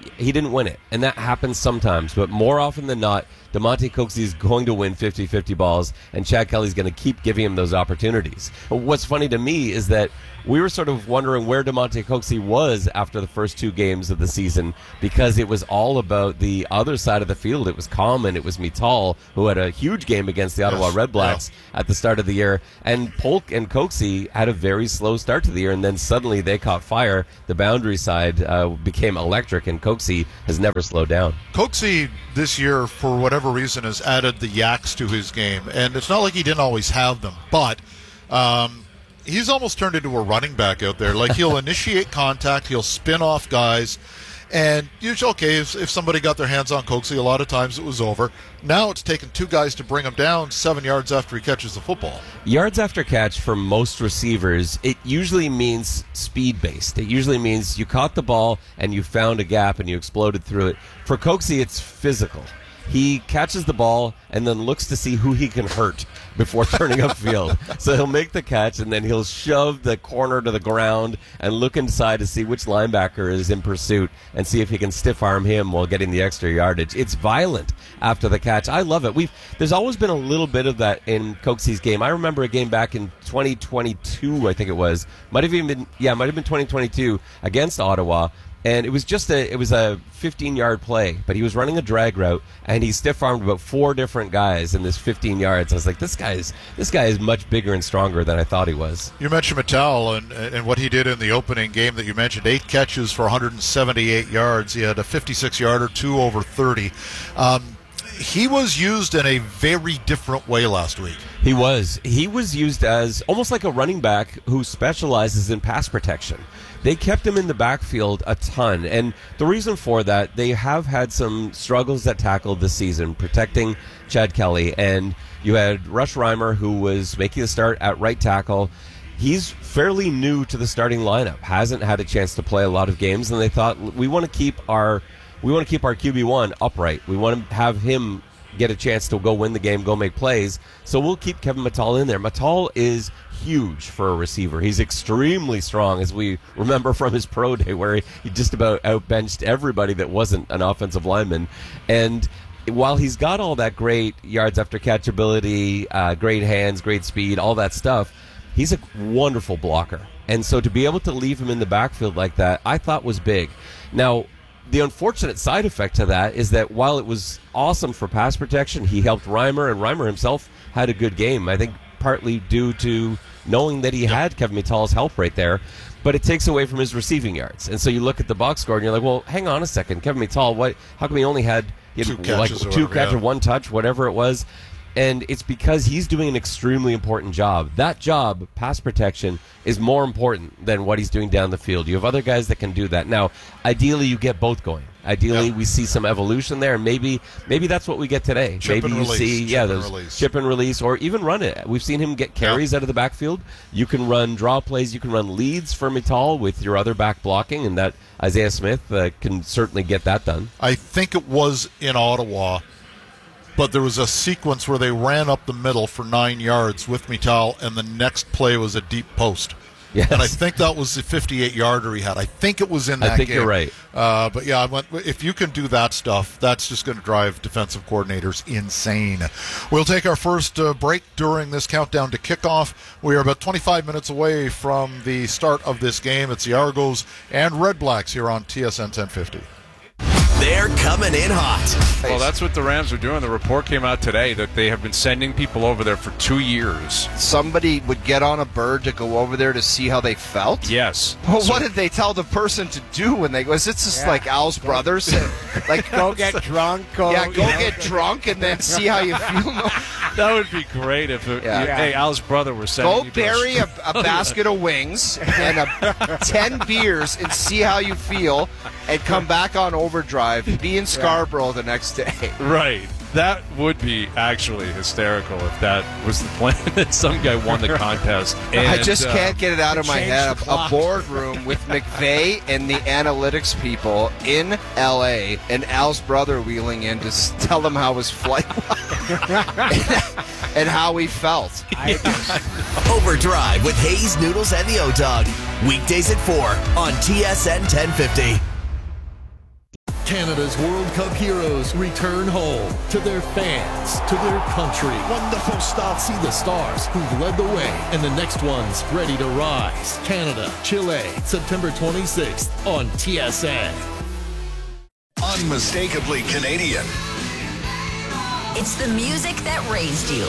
Speaker 18: he didn't win it. And that happens sometimes. But more often than not, Damonte Coxie is going to win fifty-fifty balls, and Chad Kelly's going to keep giving him those opportunities. But what's funny to me is that we were sort of wondering where Damonte Coxie was after the first two games of the season, because it was all about the other side of the field. It was Common, it was Mittal, who had a huge game against the Ottawa
Speaker 17: yes.
Speaker 18: Red Blacks yeah. at the start of the year. And Polk and Coxie had a very slow start to the year, and then suddenly they caught fire. The boundary side uh, became electric, and Coxie has never slowed down.
Speaker 17: Coxie this year, for whatever reason, has added the yaks to his game. And it's not like he didn't always have them, but um, he's almost turned into a running back out there. Like, he'll initiate contact, he'll spin off guys, and usually, okay, if, if somebody got their hands on Coxie, a lot of times it was over. Now it's taken two guys to bring him down seven yards after he catches the football.
Speaker 18: Yards after catch for most receivers, it usually means speed-based. It usually means you caught the ball and you found a gap and you exploded through it. For Coxie, it's physical. He catches the ball and then looks to see who he can hurt before turning upfield. So he'll make the catch, and then he'll shove the corner to the ground and look inside to see which linebacker is in pursuit and see if he can stiff-arm him while getting the extra yardage. It's violent after the catch. I love it. We've There's always been a little bit of that in Coxie's game. I remember a game back in twenty twenty-two, I think it was. Might have even been, yeah, might have been twenty twenty-two against Ottawa. And it was just a it was a fifteen-yard play, but he was running a drag route, and he stiff-armed about four different guys in this fifteen yards. I was like, this guy is this guy is much bigger and stronger than I thought he was.
Speaker 17: You mentioned Mittal and and what he did in the opening game that you mentioned, eight catches for one hundred seventy-eight yards. He had a fifty-six-yarder, two over thirty. Um, he was used in a very different way last week.
Speaker 18: He was. He was used as almost like a running back who specializes in pass protection. They kept him in the backfield a ton, and the reason for that, they have had some struggles at tackle this season, protecting Chad Kelly, and you had Rush Reimer, who was making a start at right tackle. He's fairly new to the starting lineup, hasn't had a chance to play a lot of games, and they thought, we want to keep our we want to keep our Q B one upright. We want to have him get a chance to go win the game, go make plays, so we'll keep Kevin Mittal in there. Mittal is huge for a receiver. He's extremely strong, as we remember from his pro day, where he, he just about outbenched everybody that wasn't an offensive lineman. And while he's got all that great yards after catch ability, uh, great hands, great speed, all that stuff, he's a wonderful blocker. And so to be able to leave him in the backfield like that, I thought was big. Now, the unfortunate side effect to that is that while it was awesome for pass protection, he helped Reimer, and Reimer himself had a good game. I think partly due to knowing that he had Kevin Mittal's help right there, but it takes away from his receiving yards. And so you look at the box score and you're like, well, hang on a second, Kevin Mittal, what? How come he only had he had
Speaker 17: two catches,
Speaker 18: like two
Speaker 17: whatever,
Speaker 18: catches,
Speaker 17: yeah.
Speaker 18: one touch, whatever it was? And it's because he's doing an extremely important job. That job, pass protection, is more important than what he's doing down the field. You have other guys that can do that. Now, ideally, you get both going. Ideally,
Speaker 17: yep.
Speaker 18: we see some evolution there, and maybe maybe that's what we get today.
Speaker 17: Chip
Speaker 18: maybe
Speaker 17: and
Speaker 18: you
Speaker 17: release,
Speaker 18: see,
Speaker 17: chip
Speaker 18: yeah,
Speaker 17: and
Speaker 18: those
Speaker 17: release.
Speaker 18: chip and release, or even run it. We've seen him get carries
Speaker 17: yep.
Speaker 18: out of the backfield. You can run draw plays. You can run leads for Mittal with your other back blocking, and that Isaiah Smith uh, can certainly get that done.
Speaker 17: I think it was in Ottawa, but there was a sequence where they ran up the middle for nine yards with Mittal, and the next play was a deep post.
Speaker 18: Yes.
Speaker 17: And I think that was the fifty-eight-yarder he had. I think it was in that game.
Speaker 18: I think
Speaker 17: game.
Speaker 18: you're right.
Speaker 17: Uh, but, yeah, I went, if you can do that stuff, that's just going to drive defensive coordinators insane. We'll take our first uh, break during this countdown to kickoff. We are about twenty-five minutes away from the start of this game. It's the Argos and Red Blacks here on T S N ten fifty.
Speaker 6: They're coming in hot.
Speaker 5: Well, that's what the Rams are doing. The report came out today that they have been sending people over there for two years.
Speaker 19: Somebody would get on a bird to go over there to see how they felt?
Speaker 5: Yes.
Speaker 19: Well,
Speaker 5: so,
Speaker 19: what did they tell the person to do when they go? Is it just yeah. like Al's brothers? Like
Speaker 20: go get drunk. Go,
Speaker 19: yeah, go
Speaker 20: you know.
Speaker 19: get drunk and then see how you feel.
Speaker 5: That would be great if it,
Speaker 19: yeah.
Speaker 5: you,
Speaker 19: Yeah.
Speaker 5: hey, Al's brother was sending
Speaker 19: Go
Speaker 5: you
Speaker 19: bury a, a basket of wings and a, ten beers and see how you feel, and come back on overdrive. Be in Scarborough the next day.
Speaker 5: Right. That would be actually hysterical if that was the plan, that some guy won the contest. And,
Speaker 19: I just
Speaker 5: uh,
Speaker 19: can't get it out of my head. A, a boardroom with McVay and the analytics people in L A and Al's brother wheeling in to s- tell them how his flight was and how he felt.
Speaker 6: Overdrive with Hayes, Noodles, and the O-Dog. Weekdays at four on T S N ten fifty.
Speaker 20: Canada's World Cup heroes return home to their fans, to their country. Wonderful start. See the stars who've led the way and the next ones ready to rise. Canada, Chile, September twenty-sixth on T S N.
Speaker 13: Unmistakably Canadian.
Speaker 21: It's the music that raised you.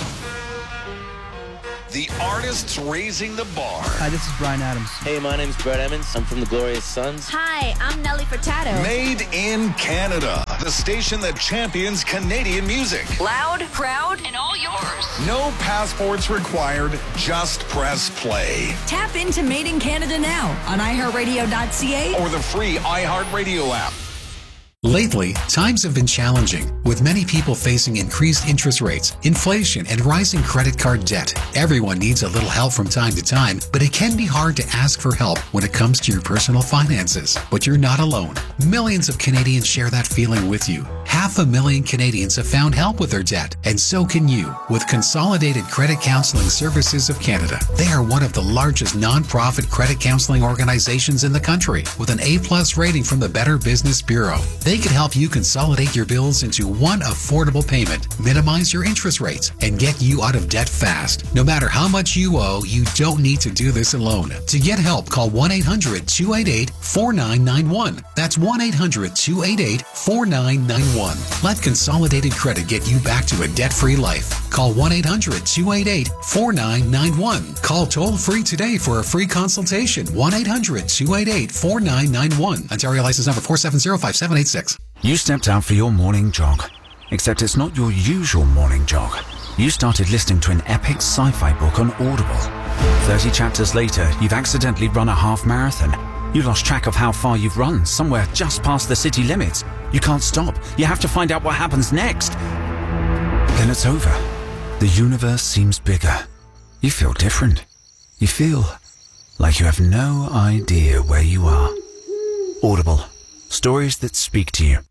Speaker 13: The artists raising the bar.
Speaker 22: Hi, this is Brian Adams.
Speaker 23: Hey, my name's Brett Emmons. I'm from the Glorious Sons.
Speaker 14: Hi, I'm Nelly Furtado.
Speaker 13: Made in Canada. The station that champions Canadian music.
Speaker 14: Loud, proud, and all yours.
Speaker 13: No passports required. Just press play.
Speaker 21: Tap into Made in Canada now on i heart radio dot c a
Speaker 13: Or the free iHeartRadio app.
Speaker 24: Lately, times have been challenging, with many people facing increased interest rates, inflation, and rising credit card debt. Everyone needs a little help from time to time, but it can be hard to ask for help when it comes to your personal finances. But you're not alone. Millions of Canadians share that feeling with you. Half a million Canadians have found help with their debt, and so can you with Consolidated Credit Counseling Services of Canada. They are one of the largest non-profit credit counseling organizations in the country, with an A-plus rating from the Better Business Bureau. They can help you consolidate your bills into one affordable payment, minimize your interest rates, and get you out of debt fast. No matter how much you owe, you don't need to do this alone. To get help, call one eight hundred two eight eight four nine nine one. That's one eight hundred two eight eight four nine nine one. Let Consolidated Credit get you back to a debt-free life. Call one eight hundred two eight eight four nine nine one. Call toll-free today for a free consultation. one eight hundred two eight eight four nine nine one. Ontario license number four seven zero five seven eight six.
Speaker 25: You stepped out for your morning jog, except it's not your usual morning jog. You started listening to an epic sci-fi book on Audible. thirty chapters later, you've accidentally run a half marathon. You lost track of how far you've run, somewhere just past the city limits. You can't stop. You have to find out what happens next. Then it's over. The universe seems bigger. You feel different. You feel like you have no idea where you are. Audible. Stories that speak to you.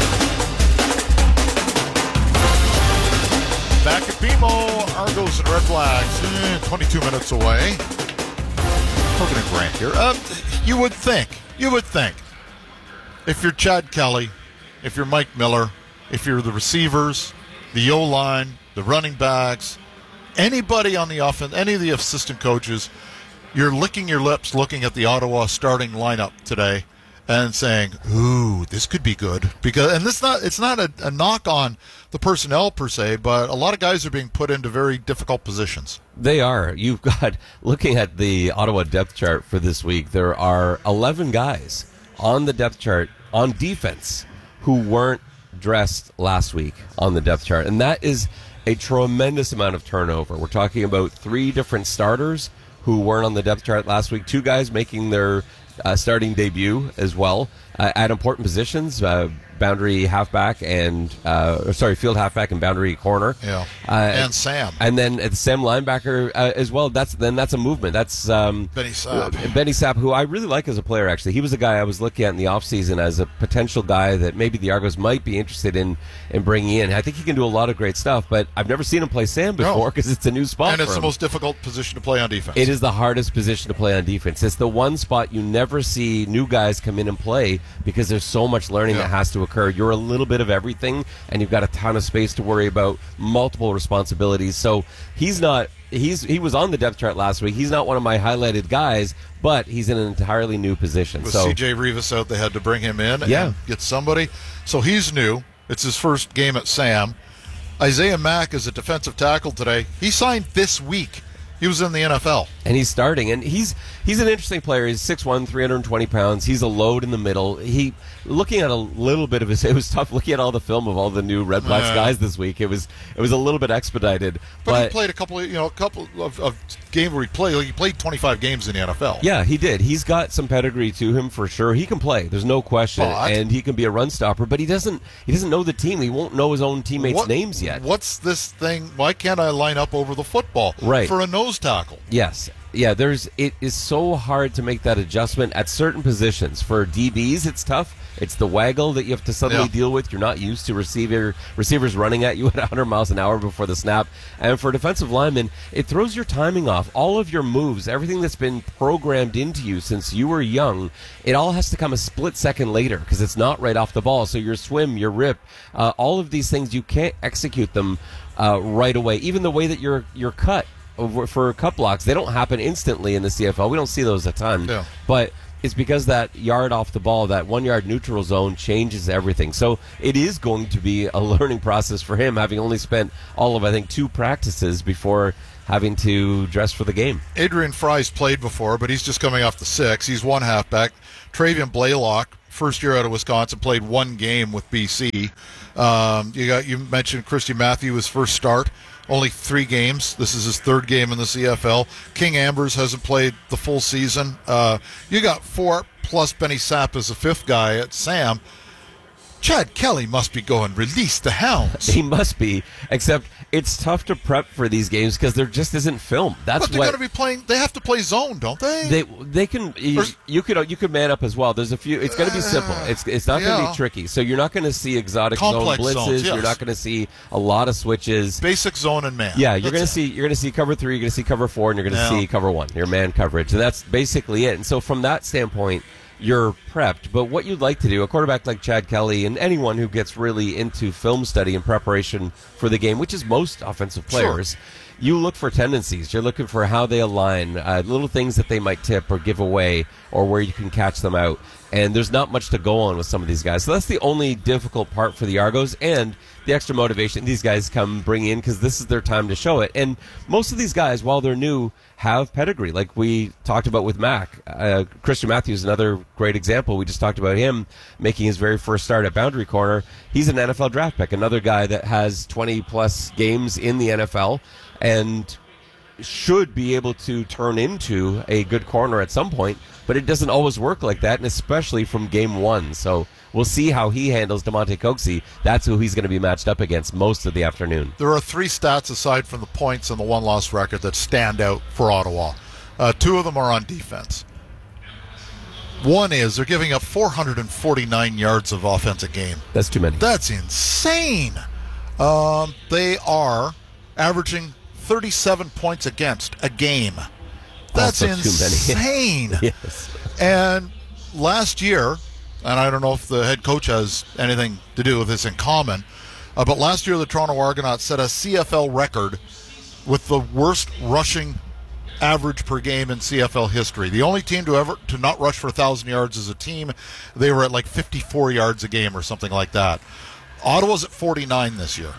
Speaker 17: Back at B M O, Argos and Red Flags, eh, twenty-two minutes away. Hogan and Grant here. Uh, you would think, you would think, if you're Chad Kelly, if you're Mike Miller, if you're the receivers, the O-line, the running backs, anybody on the offense, any of the assistant coaches, you're licking your lips looking at the Ottawa starting lineup today and saying, ooh, this could be good. Because, and this not it's not a, a knock on the personnel per se, but a lot of guys are being put into very difficult positions.
Speaker 18: They are. You've got, looking at the Ottawa depth chart for this week, there are eleven guys on the depth chart on defense who weren't dressed last week on the depth chart. And that is a tremendous amount of turnover. We're talking about three different starters who weren't on the depth chart last week, two guys making their Uh, starting debut as well uh, at important positions, uh, boundary halfback and uh, or sorry, field halfback and boundary corner.
Speaker 17: Yeah,
Speaker 18: uh,
Speaker 17: and Sam,
Speaker 18: and then uh, Sam linebacker uh, as well. That's then that's a movement. That's um,
Speaker 17: Benny Sapp.
Speaker 18: Uh, Benny Sapp, who I really like as a player. Actually, he was a guy I was looking at in the offseason as a potential guy that maybe the Argos might be interested in in bringing in. I think he can do a lot of great stuff, but I've never seen him play Sam before because no. it's a new spot.
Speaker 17: And it's
Speaker 18: for
Speaker 17: the
Speaker 18: him.
Speaker 17: most difficult position to play on defense.
Speaker 18: It is the hardest position to play on defense. It's the one spot you never see new guys come in and play because there's so much learning yeah. that has to occur. You're a little bit of everything, and you've got a ton of space to worry about, multiple responsibilities. So he's not. He's he was on the depth chart last week. He's not one of my highlighted guys, but he's in an entirely new position.
Speaker 17: With
Speaker 18: so
Speaker 17: C J Rivas out, they had to bring him in
Speaker 18: yeah.
Speaker 17: and get somebody. So he's new. It's his first game at Sam. Isaiah Mack is a defensive tackle today. He signed this week. He was in the N F L.
Speaker 18: And he's starting. And he's he's an interesting player. He's six one, three hundred twenty pounds. He's a load in the middle. He looking at a little bit of his, it was tough looking at all the film of all the new Red Blacks uh, guys this week. It was it was a little bit expedited.
Speaker 17: But,
Speaker 18: but
Speaker 17: he played a couple of, you know, a couple of, of games where he played. Like he played twenty-five games in the N F L.
Speaker 18: Yeah, he did. He's got some pedigree to him for sure. He can play. There's no question. But, and he can be a run stopper, but he doesn't he doesn't know the team. He won't know his own teammates'
Speaker 17: what,
Speaker 18: names yet.
Speaker 17: What's this thing? Why can't I line up over the football
Speaker 18: right.
Speaker 17: for a nose tackle?
Speaker 18: Yes. Yeah, there's it is so hard to make that adjustment at certain positions. For D Bs, it's tough. It's the waggle that you have to suddenly
Speaker 17: Yeah.
Speaker 18: deal with. You're not used to receiver receivers running at you at one hundred miles an hour before the snap. And for defensive linemen, it throws your timing off. All of your moves, everything that's been programmed into you since you were young, it all has to come a split second later because it's not right off the ball. So your swim, your rip, uh, all of these things, you can't execute them uh, right away. Even the way that you're you're cut over, for cut blocks, they don't happen instantly in the C F L. We don't see those a ton.
Speaker 17: Yeah.
Speaker 18: But it's because that yard off the ball, that one-yard neutral zone changes everything. So it is going to be a learning process for him, having only spent all of, I think, two practices before having to dress for the game.
Speaker 17: Adrian Fry's played before, but he's just coming off the six. He's one halfback. Travian Blaylock, first year out of Wisconsin, played one game with B C. Um, you got you mentioned Christy Matthew, his first start, only three games. This is his third game in the C F L. King Ambers hasn't played the full season. Uh, you got four plus Benny Sapp as a fifth guy at Sam. Chad Kelly must be going, release the hounds.
Speaker 18: He must be, except it's tough to prep for these games because there just isn't film. That's
Speaker 17: but they're
Speaker 18: what
Speaker 17: going to be playing. They have to play zone, don't they?
Speaker 18: they they can. You, you could you could man up as well. There's a few. It's going to be simple. It's it's not going to
Speaker 17: yeah.
Speaker 18: be tricky. So you're not going to see exotic
Speaker 17: Complex
Speaker 18: zone blitzes.
Speaker 17: zones, yes.
Speaker 18: You're not going to see a lot of switches.
Speaker 17: Basic zone and man.
Speaker 18: Yeah, you're
Speaker 17: That's
Speaker 18: going to
Speaker 17: it.
Speaker 18: see you're going to see cover three. You're going to see cover four, and you're going to
Speaker 17: Yeah.
Speaker 18: see cover one. Your man coverage. And that's basically it. And so from that standpoint, you're prepped. But what you'd like to do, a quarterback like Chad Kelly and anyone who gets really into film study and preparation for the game, which is most offensive players, you look for tendencies. You're looking for how they align, uh, little things that they might tip or give away or where you can catch them out. And there's not much to go on with some of these guys. So that's the only difficult part for the Argos, and the extra motivation these guys come bring in because this is their time to show it. And most of these guys, while they're new, have pedigree, like we talked about with Mac. Uh, Christian Matthews, another great example. We just talked about him making his very first start at boundary corner. He's an N F L draft pick, another guy that has twenty-plus games in the N F L and should be able to turn into a good corner at some point, but it doesn't always work like that, and especially from game one. So we'll see how he handles DeMonte Coxie. That's who he's going to be matched up against most of the afternoon.
Speaker 17: There are three stats aside from the points and the one-loss record that stand out for Ottawa. Uh, two of them are on defense. One is they're giving up four hundred forty-nine yards of offense a game.
Speaker 18: That's too many.
Speaker 17: That's insane. Um, they are averaging thirty-seven points against a game. That's
Speaker 18: Also too many.
Speaker 17: insane.
Speaker 18: Yes.
Speaker 17: And last year, and I don't know if the head coach has anything to do with this in common, uh, but last year the Toronto Argonauts set a C F L record with the worst rushing average per game in C F L history. The only team to ever to not rush for one thousand yards as a team, they were at like fifty-four yards a game or something like that. Ottawa's at forty-nine this year.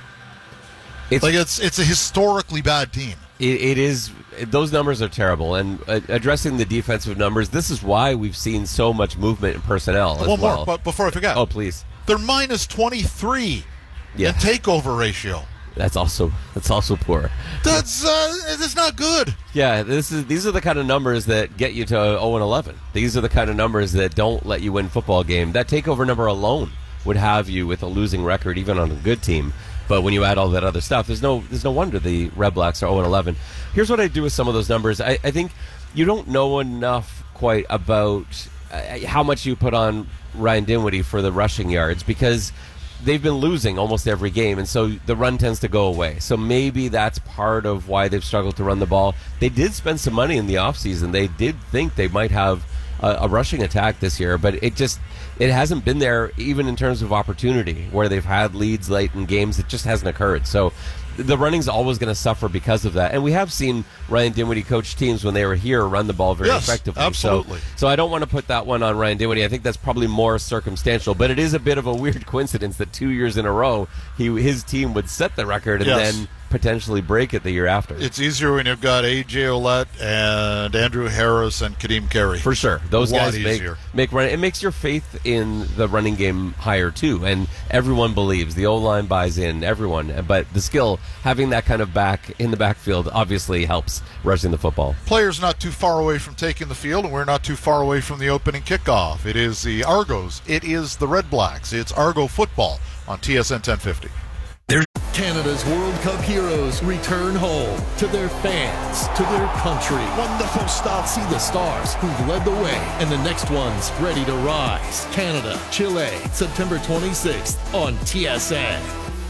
Speaker 18: It's,
Speaker 17: like it's it's a historically bad team.
Speaker 18: It, it is. Those numbers are terrible. And uh, addressing the defensive numbers, this is why we've seen so much movement in personnel as
Speaker 17: One
Speaker 18: well.
Speaker 17: more, but before I forget.
Speaker 18: Oh, please.
Speaker 17: They're minus twenty-three
Speaker 18: Yeah.
Speaker 17: in takeover ratio.
Speaker 18: That's also that's also poor.
Speaker 17: That's uh, that's not good.
Speaker 18: Yeah, this is these are the kind of numbers that get you to oh and eleven. These are the kind of numbers that don't let you win football game. That takeover number alone would have you with a losing record, even on a good team. But when you add all that other stuff, there's no there's no wonder the Red Blacks are oh and eleven. Here's what I do with some of those numbers. I, I think you don't know enough quite about uh, how much you put on Ryan Dinwiddie for the rushing yards because they've been losing almost every game, and so the run tends to go away. So maybe that's part of why they've struggled to run the ball. They did spend some money in the offseason. They did think they might have a, a rushing attack this year, but it just it hasn't been there even in terms of opportunity where they've had leads late in games. It just hasn't occurred. So the running's always going to suffer because of that. And we have seen Ryan Dinwiddie coach teams when they were here run the ball very
Speaker 17: yes,
Speaker 18: effectively.
Speaker 17: Absolutely.
Speaker 18: So, so I don't want to put that one on Ryan Dinwiddie. I think that's probably more circumstantial. But it is a bit of a weird coincidence that two years in a row he his team would set the record and
Speaker 17: Yes.
Speaker 18: then potentially break it the year after.
Speaker 17: It's easier when you've got A J Ouellette and Andrew Harris and Kadeem Carey.
Speaker 18: For sure. Those
Speaker 17: A lot
Speaker 18: guys make,
Speaker 17: easier.
Speaker 18: make run. It makes your faith in the running game higher, too. And everyone believes. The O-line buys in, everyone. But the skill, having that kind of back in the backfield, obviously helps rushing the football.
Speaker 17: Players not too far away from taking the field, and we're not too far away from the opening kickoff. It is the Argos. It is the Red Blacks. It's Argo football on T S N ten fifty.
Speaker 20: There's Canada's World Cup heroes return home to their fans, to their country. Wonderful start. See the stars who've led the way, and the next one's ready to rise. Canada, Chile, September twenty-sixth on T S N.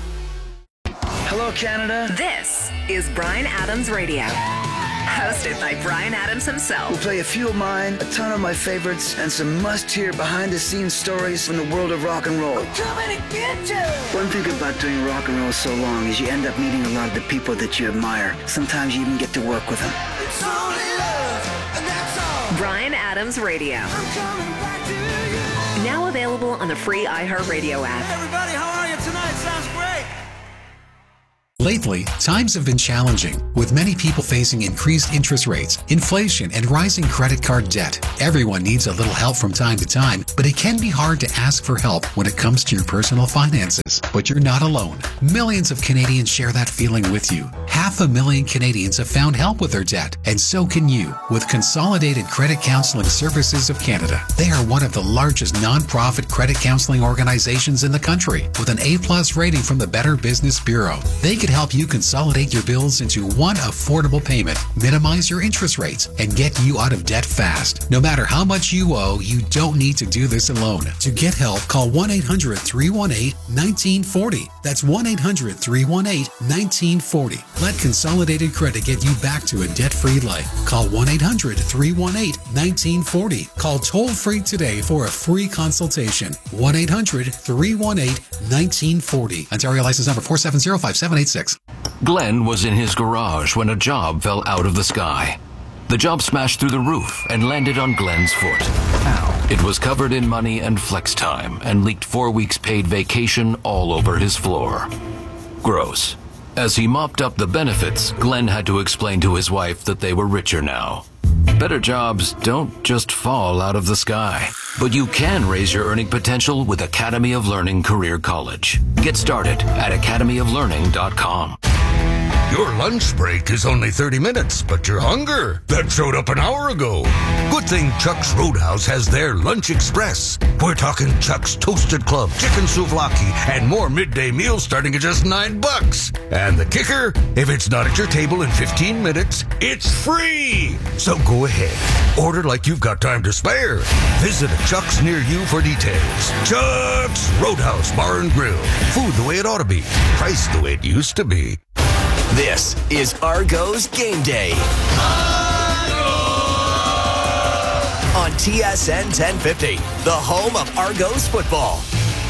Speaker 1: Hello, Canada.
Speaker 2: This is Bryan Adams Radio. Hosted by Bryan Adams himself.
Speaker 1: We'll play a few of mine, a ton of my favorites, and some must-hear behind-the-scenes stories from the world of rock and roll.
Speaker 2: I'm coming to get you!
Speaker 1: One thing about doing rock and roll so long is you end up meeting a lot of the people that you admire. Sometimes you even get to work with them.
Speaker 2: It's only love, and that's all. Bryan Adams Radio. I'm coming back to you. Now available on the free iHeartRadio app.
Speaker 3: Hey everybody, how are you tonight? Sounds great.
Speaker 24: Lately, times have been challenging, with many people facing increased interest rates, inflation, and rising credit card debt. Everyone needs a little help from time to time, but it can be hard to ask for help when it comes to your personal finances. But you're not alone. Millions of Canadians share that feeling with you. Half a million Canadians have found help with their debt, and so can you with Consolidated Credit Counseling Services of Canada. They are one of the largest non-profit credit counseling organizations in the country, with an A-plus rating from the Better Business Bureau. They could help you consolidate your bills into one affordable payment, minimize your interest rates, and get you out of debt fast. No matter how much you owe, you don't need to do this alone. To get help, call one eight hundred, three one eight, one nine four zero. That's one eight hundred, three one eight, one nine four zero. Let Consolidated Credit get you back to a debt-free life. Call one eight hundred, three one eight, one nine four zero. Call toll-free today for a free consultation. one eight hundred, three one eight, one nine four zero. Ontario license number four seven zero, five seven eight six.
Speaker 4: Glenn was in his garage when a job fell out of the sky. The job smashed through the roof and landed on Glenn's foot. Ow. It was covered in money and flex time and leaked four weeks paid vacation all over his floor. Gross. As he mopped up the benefits, Glenn had to explain to his wife that they were richer now. Better jobs don't just fall out of the sky, but you can raise your earning potential with Academy of Learning Career College. Get started at academy of learning dot com.
Speaker 22: Your lunch break is only thirty minutes, but your hunger, that showed up an hour ago. Good thing Chuck's Roadhouse has their Lunch Express. We're talking Chuck's Toasted Club, Chicken Souvlaki, and more midday meals starting at just nine bucks. And the kicker, if it's not at your table in fifteen minutes, it's free. So go ahead, order like you've got time to spare. Visit a Chuck's near you for details. Chuck's Roadhouse Bar and Grill. Food the way it ought to be. Price the way it used to be.
Speaker 6: This is Argos Game Day on T S N ten fifty, the home of Argos football.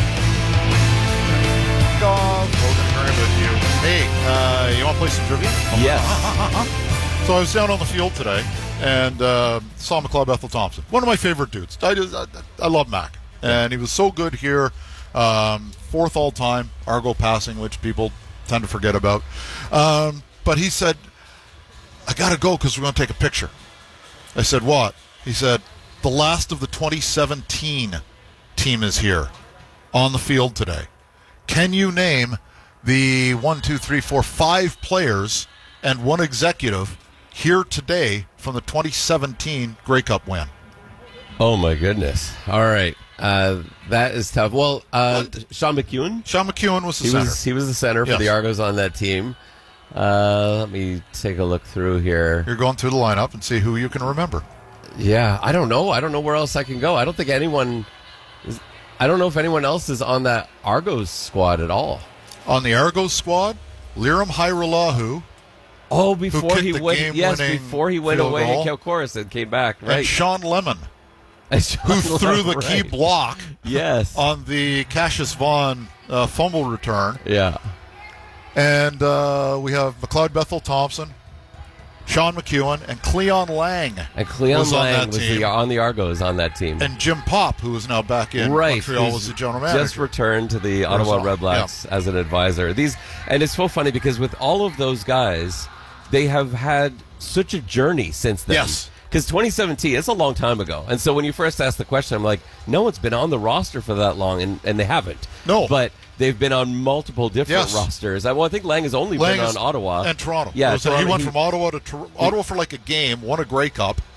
Speaker 17: Dog, Logan Murray with you. Hey, uh, you want to play some trivia?
Speaker 18: Yes.
Speaker 17: So I was down on the field today and uh, saw McLeod Bethel Thompson, one of my favorite dudes. I just I, I love Mac, and he was so good here. Um, fourth all time Argo passing, which people tend to forget about. Um, but he said, I got to go because we're going to take a picture. I said, what? He said, the last of the twenty seventeen team is here on the field today. Can you name the one, two, three, four, five players and one executive here today from the twenty seventeen Grey Cup win?
Speaker 18: Oh, my goodness. All right. Uh, that is tough. Well, uh, Sean McEwen?
Speaker 17: Sean McEwen was the
Speaker 18: he
Speaker 17: center.
Speaker 18: Was, he was the center for
Speaker 17: Yes.
Speaker 18: the Argos on that team. Uh, let me take a look through here.
Speaker 17: You're going through the lineup and see who you can remember.
Speaker 18: Yeah, I don't know. I don't know where else I can go. I don't think anyone is, I don't know if anyone else is on that Argos squad at all.
Speaker 17: On the Argos squad, Liram Hairulahu.
Speaker 18: Oh, before
Speaker 17: who
Speaker 18: he
Speaker 17: kicked the
Speaker 18: went, yes,
Speaker 17: game-winning
Speaker 18: before he went
Speaker 17: field
Speaker 18: away
Speaker 17: goal.
Speaker 18: in Kilcoris and came back, right?
Speaker 17: And Sean Lemon,
Speaker 18: And Sean
Speaker 17: who threw
Speaker 18: Lemon,
Speaker 17: the key
Speaker 18: right.
Speaker 17: block
Speaker 18: Yes.
Speaker 17: on the Cassius Vaughn uh, fumble return.
Speaker 18: Yeah.
Speaker 17: And uh, we have McLeod Bethel Thompson, Sean McEwen, and Cleon Lang.
Speaker 18: And Cleon
Speaker 17: was on
Speaker 18: Lang
Speaker 17: that
Speaker 18: was
Speaker 17: team.
Speaker 18: the, on the Argos on that team.
Speaker 17: And Jim Pop, who is now back in
Speaker 18: right,
Speaker 17: Montreal,
Speaker 18: who's
Speaker 17: was the general manager.
Speaker 18: just returned to the Ottawa
Speaker 17: Arizona,
Speaker 18: Redblacks as an advisor. These, and it's so funny because with all of those guys, they have had such a journey since then.
Speaker 17: Yes.
Speaker 18: Because twenty seventeen, it's a long time ago. And so when you first asked the question, I'm like, no one's been on the roster for that long, and, and they haven't.
Speaker 17: No.
Speaker 18: But they've been on multiple different
Speaker 17: Yes.
Speaker 18: rosters. I, well, I think Lang has only
Speaker 17: Lang
Speaker 18: been
Speaker 17: is-
Speaker 18: on Ottawa.
Speaker 17: and Toronto.
Speaker 18: Yeah,
Speaker 17: So he
Speaker 18: Toronto,
Speaker 17: went from Ottawa to Tor- Ottawa for like a game, won a Grey Cup,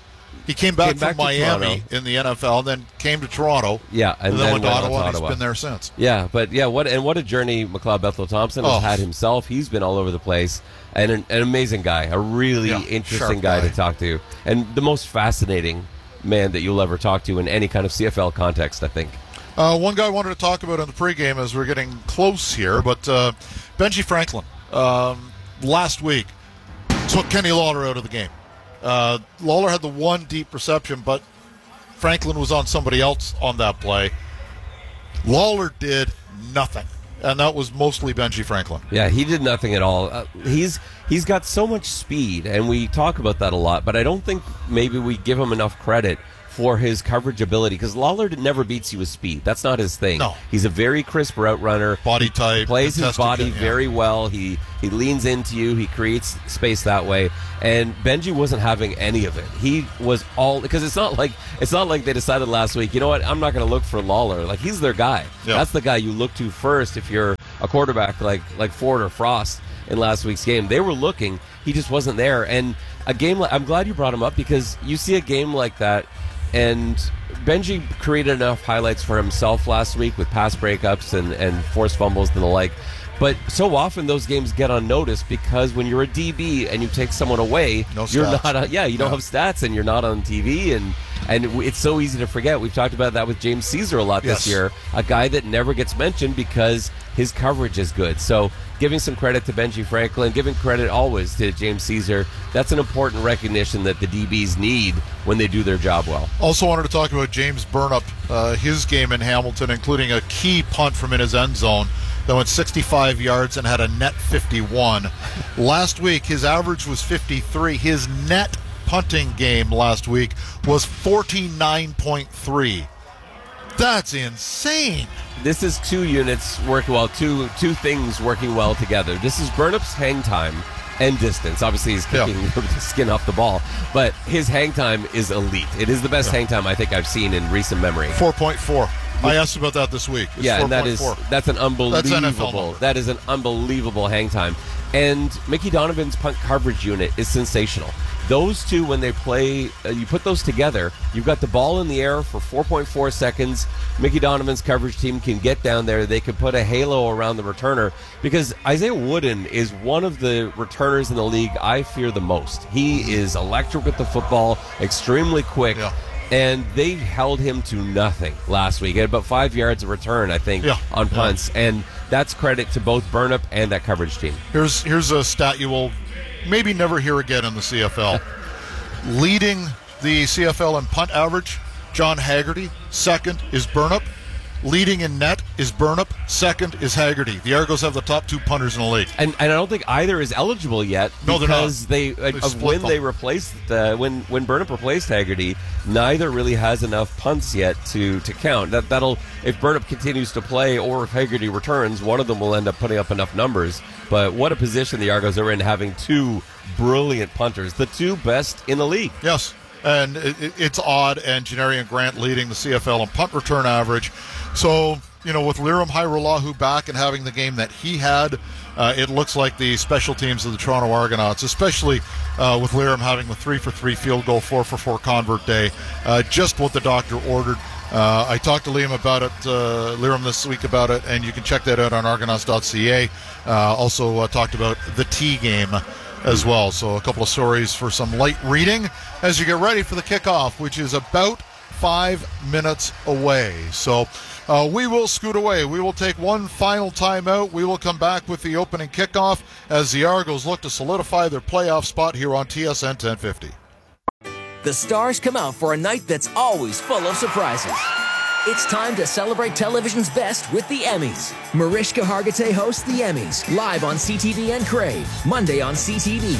Speaker 17: He came back
Speaker 18: Came back
Speaker 17: from
Speaker 18: to
Speaker 17: Miami
Speaker 18: Toronto.
Speaker 17: in the N F L, and then came to Toronto.
Speaker 18: Yeah, and,
Speaker 17: and
Speaker 18: then,
Speaker 17: then went to
Speaker 18: went on
Speaker 17: Ottawa,
Speaker 18: to
Speaker 17: and
Speaker 18: Ottawa.
Speaker 17: he's been there since.
Speaker 18: Yeah, but yeah, what and what a journey McLeod Bethel Thompson has
Speaker 17: Oh.
Speaker 18: had himself. He's been all over the place, and an, an amazing guy, a really
Speaker 17: Yeah,
Speaker 18: interesting
Speaker 17: sharp
Speaker 18: guy,
Speaker 17: guy.
Speaker 18: to talk to, and the most fascinating man that you'll ever talk to in any kind of C F L context, I think.
Speaker 17: Uh, one guy I wanted to talk about in the pregame as we're getting close here, but uh, Benji Franklin um, last week took Kenny Lawler out of the game. Uh, Lawler had the one deep reception, but Franklin was on somebody else on that play. Lawler did nothing, and that was mostly Benji Franklin.
Speaker 18: Yeah, he did nothing at all. Uh, he's he's got so much speed, and we talk about that a lot, but I don't think maybe we give him enough credit for his coverage ability, because Lawler never beats you with speed. That's not his thing.
Speaker 17: No.
Speaker 18: He's a very crisp route runner.
Speaker 17: Body type.
Speaker 18: Plays his
Speaker 17: contested
Speaker 18: body
Speaker 17: kick, yeah.
Speaker 18: very well. He he leans into you. He creates space that way. And Benji wasn't having any of it. He was all, because it's not like it's not like they decided last week, you know what, I'm not going to look for Lawler. Like, he's their guy.
Speaker 17: Yeah.
Speaker 18: That's the guy you look to first if you're a quarterback like like Ford or Frost in last week's game. They were looking. He just wasn't there. And a game like, I'm glad you brought him up, because you see a game like that, and Benji created enough highlights for himself last week with pass breakups and, and forced fumbles and the like. But so often those games get unnoticed because when you're a D B and you take someone away,
Speaker 17: No
Speaker 18: you're
Speaker 17: stats.
Speaker 18: not. On, yeah, you don't
Speaker 17: Yeah.
Speaker 18: have stats and you're not on T V, and and it's so easy to forget. We've talked about that with James Caesar a lot
Speaker 17: Yes.
Speaker 18: this year, a guy that never gets mentioned because his coverage is good. So giving some credit to Benji Franklin, giving credit always to James Caesar, that's an important recognition that the D Bs need when they do their job well.
Speaker 17: Also wanted to talk about James Burnup, uh, his game in Hamilton, including a key punt from in his end zone that went sixty-five yards and had a net fifty-one. Last week, his average was fifty-three. His net punting game last week was forty-nine point three. That's insane.
Speaker 18: This is two units working well, two two things working well together. This is Burnup's hang time and distance. Obviously, he's kicking
Speaker 17: Yeah.
Speaker 18: the skin off the ball, but his hang time is elite. It is the best
Speaker 17: Yeah.
Speaker 18: hang time I think I've seen in recent memory.
Speaker 17: four point four. I asked about that this week. It's
Speaker 18: Yeah, and that is
Speaker 17: four point four.
Speaker 18: that's an
Speaker 17: That's N F L
Speaker 18: unbelievable.
Speaker 17: number.
Speaker 18: That is an unbelievable hang time. And Mickey Donovan's punt coverage unit is sensational. Those two, when they play, uh, you put those together, you've got the ball in the air for four point four seconds. Mickey Donovan's coverage team can get down there. They can put a halo around the returner, because Isaiah Wooden is one of the returners in the league I fear the most. He is electric with the football, extremely quick.
Speaker 17: Yeah.
Speaker 18: And they held him to nothing last week. He had about five yards of return, I think,
Speaker 17: Yeah.
Speaker 18: on punts. And that's credit to both Burnup and that coverage team.
Speaker 17: Here's here's a stat you will maybe never hear again in the C F L. Leading the C F L in punt average, John Haggerty. Second is Burnup. Leading in net is Burnup. Second is Haggerty. The Argos have the top two punters in the league.
Speaker 18: And, and I don't think either is eligible yet.
Speaker 17: No, they're not.
Speaker 18: Because they,
Speaker 17: They've
Speaker 18: of
Speaker 17: split
Speaker 18: when
Speaker 17: them.
Speaker 18: they replaced uh, when when Burnup replaced Haggerty, neither really has enough punts yet to, to count. That that'll if Burnup continues to play or if Haggerty returns, one of them will end up putting up enough numbers. But what a position the Argos are in, having two brilliant punters, the two best in the league.
Speaker 17: Yes, and it, it, it's odd, and Janarian Grant leading the C F L in punt return average. So, you know, with Liram Hairolahu back and having the game that he had, uh, it looks like the special teams of the Toronto Argonauts, especially uh, with Liram having the three for three field goal, four for four convert day, uh, just what the doctor ordered. Uh, I talked to Liam about it, uh, Liram this week about it, and you can check that out on argonauts dot c a. Uh, also uh, talked about the T game as well. So a couple of stories for some light reading as you get ready for the kickoff, which is about five minutes away. So uh, we will scoot away. We will take one final timeout. We will come back with the opening kickoff as the Argos look to solidify their playoff spot here on T S N ten fifty.
Speaker 12: The stars come out for a night that's always full of surprises. It's time to celebrate television's best with the Emmys. Mariska Hargitay hosts the Emmys, live on C T V and Crave, Monday on C T V.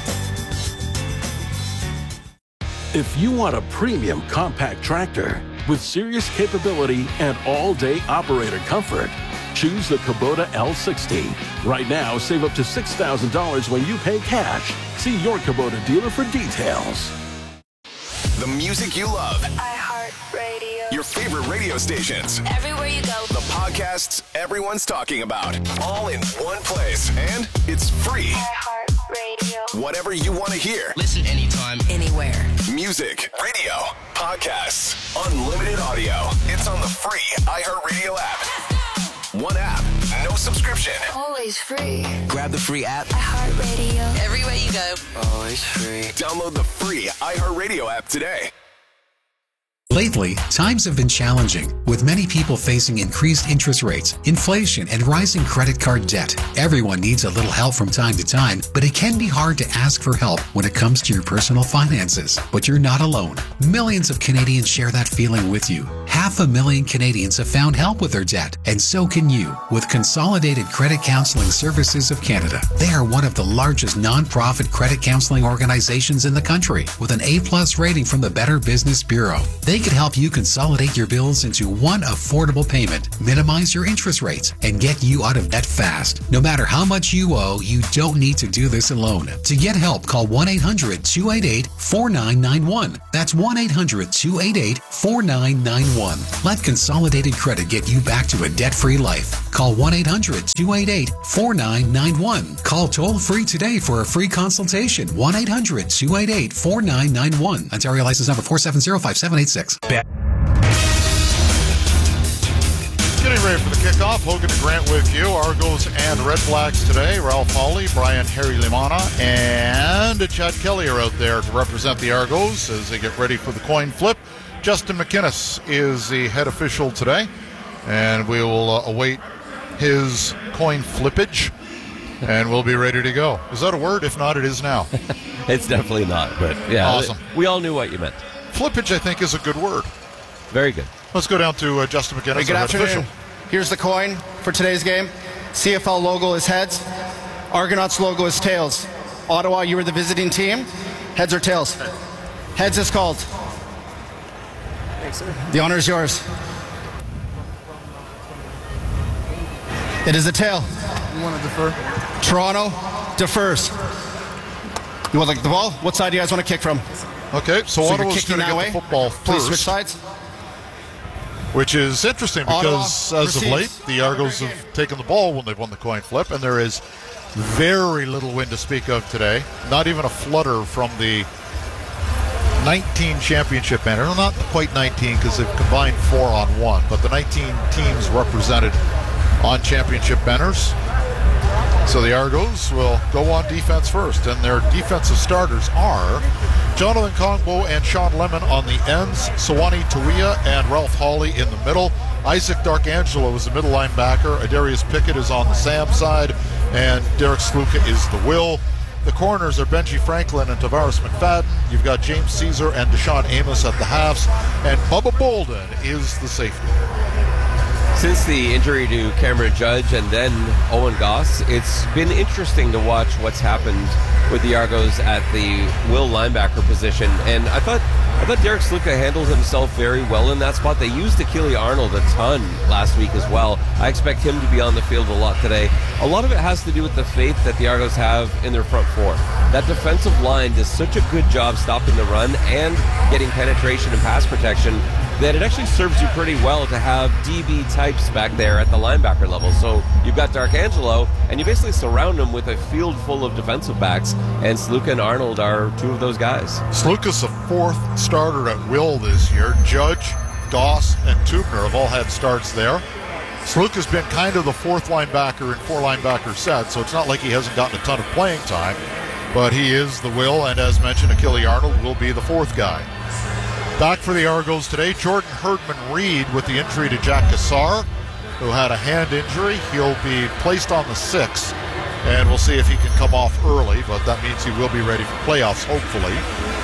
Speaker 7: If you want a premium compact tractor with serious capability and all-day operator comfort, choose the Kubota L sixty. Right now, save up to six thousand dollars when you pay cash. See your Kubota dealer for details.
Speaker 13: The music you love.
Speaker 14: iHeartRadio.
Speaker 13: Your favorite radio stations.
Speaker 14: Everywhere you go.
Speaker 13: The podcasts everyone's talking about. All in one place. And it's free.
Speaker 14: iHeartRadio. iHeartRadio.
Speaker 13: Whatever you want to hear.
Speaker 6: Listen anytime,
Speaker 21: anywhere.
Speaker 13: Music, radio, podcasts, unlimited audio. It's on the free iHeartRadio app. One app, no subscription.
Speaker 14: Always free.
Speaker 6: grab the free app.
Speaker 14: iHeartRadio.
Speaker 21: Everywhere you go.
Speaker 6: Always free.
Speaker 13: Download the free iHeartRadio app today.
Speaker 24: Lately, times have been challenging, with many people facing increased interest rates, inflation, and rising credit card debt. Everyone needs a little help from time to time, but it can be hard to ask for help when it comes to your personal finances. But you're not alone. Millions of Canadians share that feeling with you. Half a million Canadians have found help with their debt, and so can you with Consolidated Credit Counseling Services of Canada. They are one of the largest non-profit credit counseling organizations in the country, with an A-plus rating from the Better Business Bureau. They could help you consolidate your bills into one affordable payment, minimize your interest rates, and get you out of debt fast. No matter how much you owe, you don't need to do this alone. To get help, call one eight hundred two eight eight four nine nine one. That's one eight hundred two eight eight four nine nine one. Let Consolidated Credit get you back to a debt-free life. Call one eight hundred two eight eight four nine nine one. Call toll-free today for a free consultation. one eight hundred two eight eight four nine nine one. Ontario license number four seven zero five seven eight six.
Speaker 17: Getting ready for the kickoff. Hogan and Grant with you. Argos and Red Blacks today. Ralph Hawley, Brian Harry Limana, and Chad Kelly are out there to represent the Argos as they get ready for the coin flip. Justin McInnes is the head official today, and we will uh, await his coin flippage, and we'll be ready to go. Is that a word? If not, it is now.
Speaker 18: It's definitely not, but yeah.
Speaker 17: Awesome.
Speaker 18: We all knew what you meant.
Speaker 17: Flippage, I think, is a good word.
Speaker 18: Very good.
Speaker 17: Let's go down to uh, Justin McInnes.
Speaker 8: Hey, good afternoon. Official. Here's the coin for today's game. C F L logo is heads. Argonauts logo is tails. Ottawa, you were the visiting team. Heads or tails? Heads is called. Thanks, sir. The honor is yours. It is a tail.
Speaker 17: You want to defer?
Speaker 8: Toronto defers. You want like the ball? What side do you guys want to kick from?
Speaker 17: Okay, so,
Speaker 8: so
Speaker 17: Ottawa's going to get way? the football first.
Speaker 8: Please switch sides.
Speaker 17: Which is interesting because
Speaker 8: Ottawa
Speaker 17: as
Speaker 8: receives.
Speaker 17: of late, the Argos have taken the ball when they've won the coin flip, and there is very little wind to speak of today. Not even a flutter from the nineteen championship banner. No, not quite nineteen because they've combined four on one, but the nineteen teams represented on championship banners. So the Argos will go on defense first, and their defensive starters are Jonathan Kongbo and Sean Lemon on the ends, Sawani Tawia and Ralph Hawley in the middle. Isaac Darkangelo is the middle linebacker. Adarius Pickett is on the Sam side, and Derek Sluka is the will. The corners are Benji Franklin and Tavares McFadden. You've got James Caesar and Deshaun Amos at the halves, and Bubba Bolden is the safety.
Speaker 18: Since the injury to Cameron Judge and then Owen Goss, it's been interesting to watch what's happened with the Argos at the will linebacker position. And I thought I thought Derek Sluka handled himself very well in that spot. They used Achille Arnold a ton last week as well. I expect him to be on the field a lot today. A lot of it has to do with the faith that the Argos have in their front four. That defensive line does such a good job stopping the run and getting penetration and pass protection that it actually serves you pretty well to have D B types back there at the linebacker level. So you've got Darkangelo, and you basically surround him with a field full of defensive backs, and Sluka and Arnold are two of those guys.
Speaker 17: Sluka's the fourth starter at will this year. Judge, Goss, and Tubner have all had starts there. Sluka's been kind of the fourth linebacker in four linebacker sets, so it's not like he hasn't gotten a ton of playing time, but he is the will, and as mentioned, Achille Arnold will be the fourth guy. Back for the Argos today, Jordan Herdman-Reed with the injury to Jack Cassar, who had a hand injury. He'll be placed on the sixth, and we'll see if he can come off early, but that means he will be ready for playoffs, hopefully.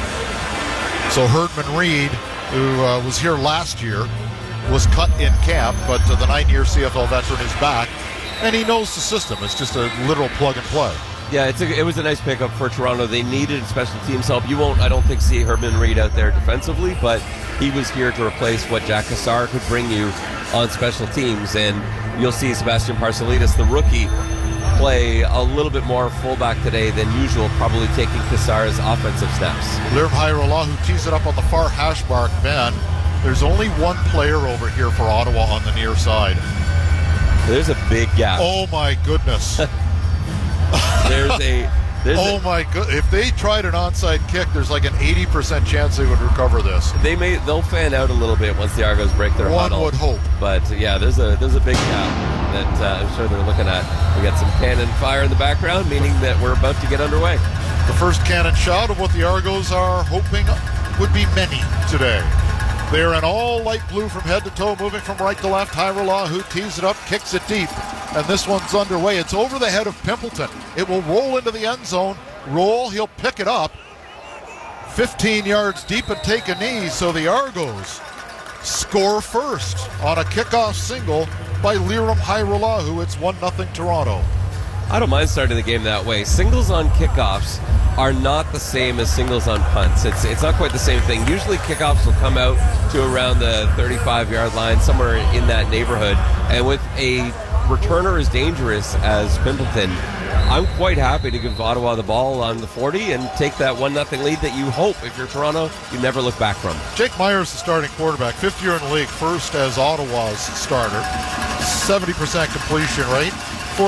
Speaker 17: So Herdman-Reed, who uh, was here last year, was cut in camp, but uh, the nine-year C F L veteran is back, and he knows the system. It's just a literal plug-and-play.
Speaker 18: Yeah, it's a, it was a nice pickup for Toronto. They needed special teams help. You won't, I don't think, see Herdman-Reed out there defensively, but he was here to replace what Jack Cassar could bring you on special teams. And you'll see Sebastian Parcelidis, the rookie, play a little bit more fullback today than usual, probably taking Cassar's offensive snaps.
Speaker 17: Lirim Hairola, who tees it up on the far hash mark. Ben, there's only one player over here for Ottawa on the near side.
Speaker 18: There's a big gap.
Speaker 17: Oh, my goodness.
Speaker 18: There's a There's
Speaker 17: oh
Speaker 18: a,
Speaker 17: my god! If they tried an onside kick, there's like an eighty percent chance they would recover this.
Speaker 18: They may they'll fan out a little bit once the Argos break their
Speaker 17: One
Speaker 18: huddle.
Speaker 17: would hope.
Speaker 18: But yeah, there's a there's a big gap that uh, I'm sure they're looking at. We got some cannon fire in the background, meaning that we're about to get underway.
Speaker 17: The first cannon shot of what the Argos are hoping would be many today. They're in all light blue from head to toe, moving from right to left. Hyrula, who tees it up, kicks it deep. And this one's underway. It's over the head of Pimpleton. It will roll into the end zone. Roll, he'll pick it up. fifteen yards deep and take a knee. So the Argos score first on a kickoff single by Liram Hyrula. It's one nothing Toronto.
Speaker 18: I don't mind starting the game that way. Singles on kickoffs are not the same as singles on punts. It's it's not quite the same thing. Usually kickoffs will come out to around the thirty-five-yard line, somewhere in that neighborhood. And with a returner as dangerous as Pimpleton, I'm quite happy to give Ottawa the ball on the forty and take that one nothing lead that you hope, if you're Toronto, you never look back from.
Speaker 17: Jake Myers, the starting quarterback, fifth year in the league, first as Ottawa's starter. seventy percent completion rate.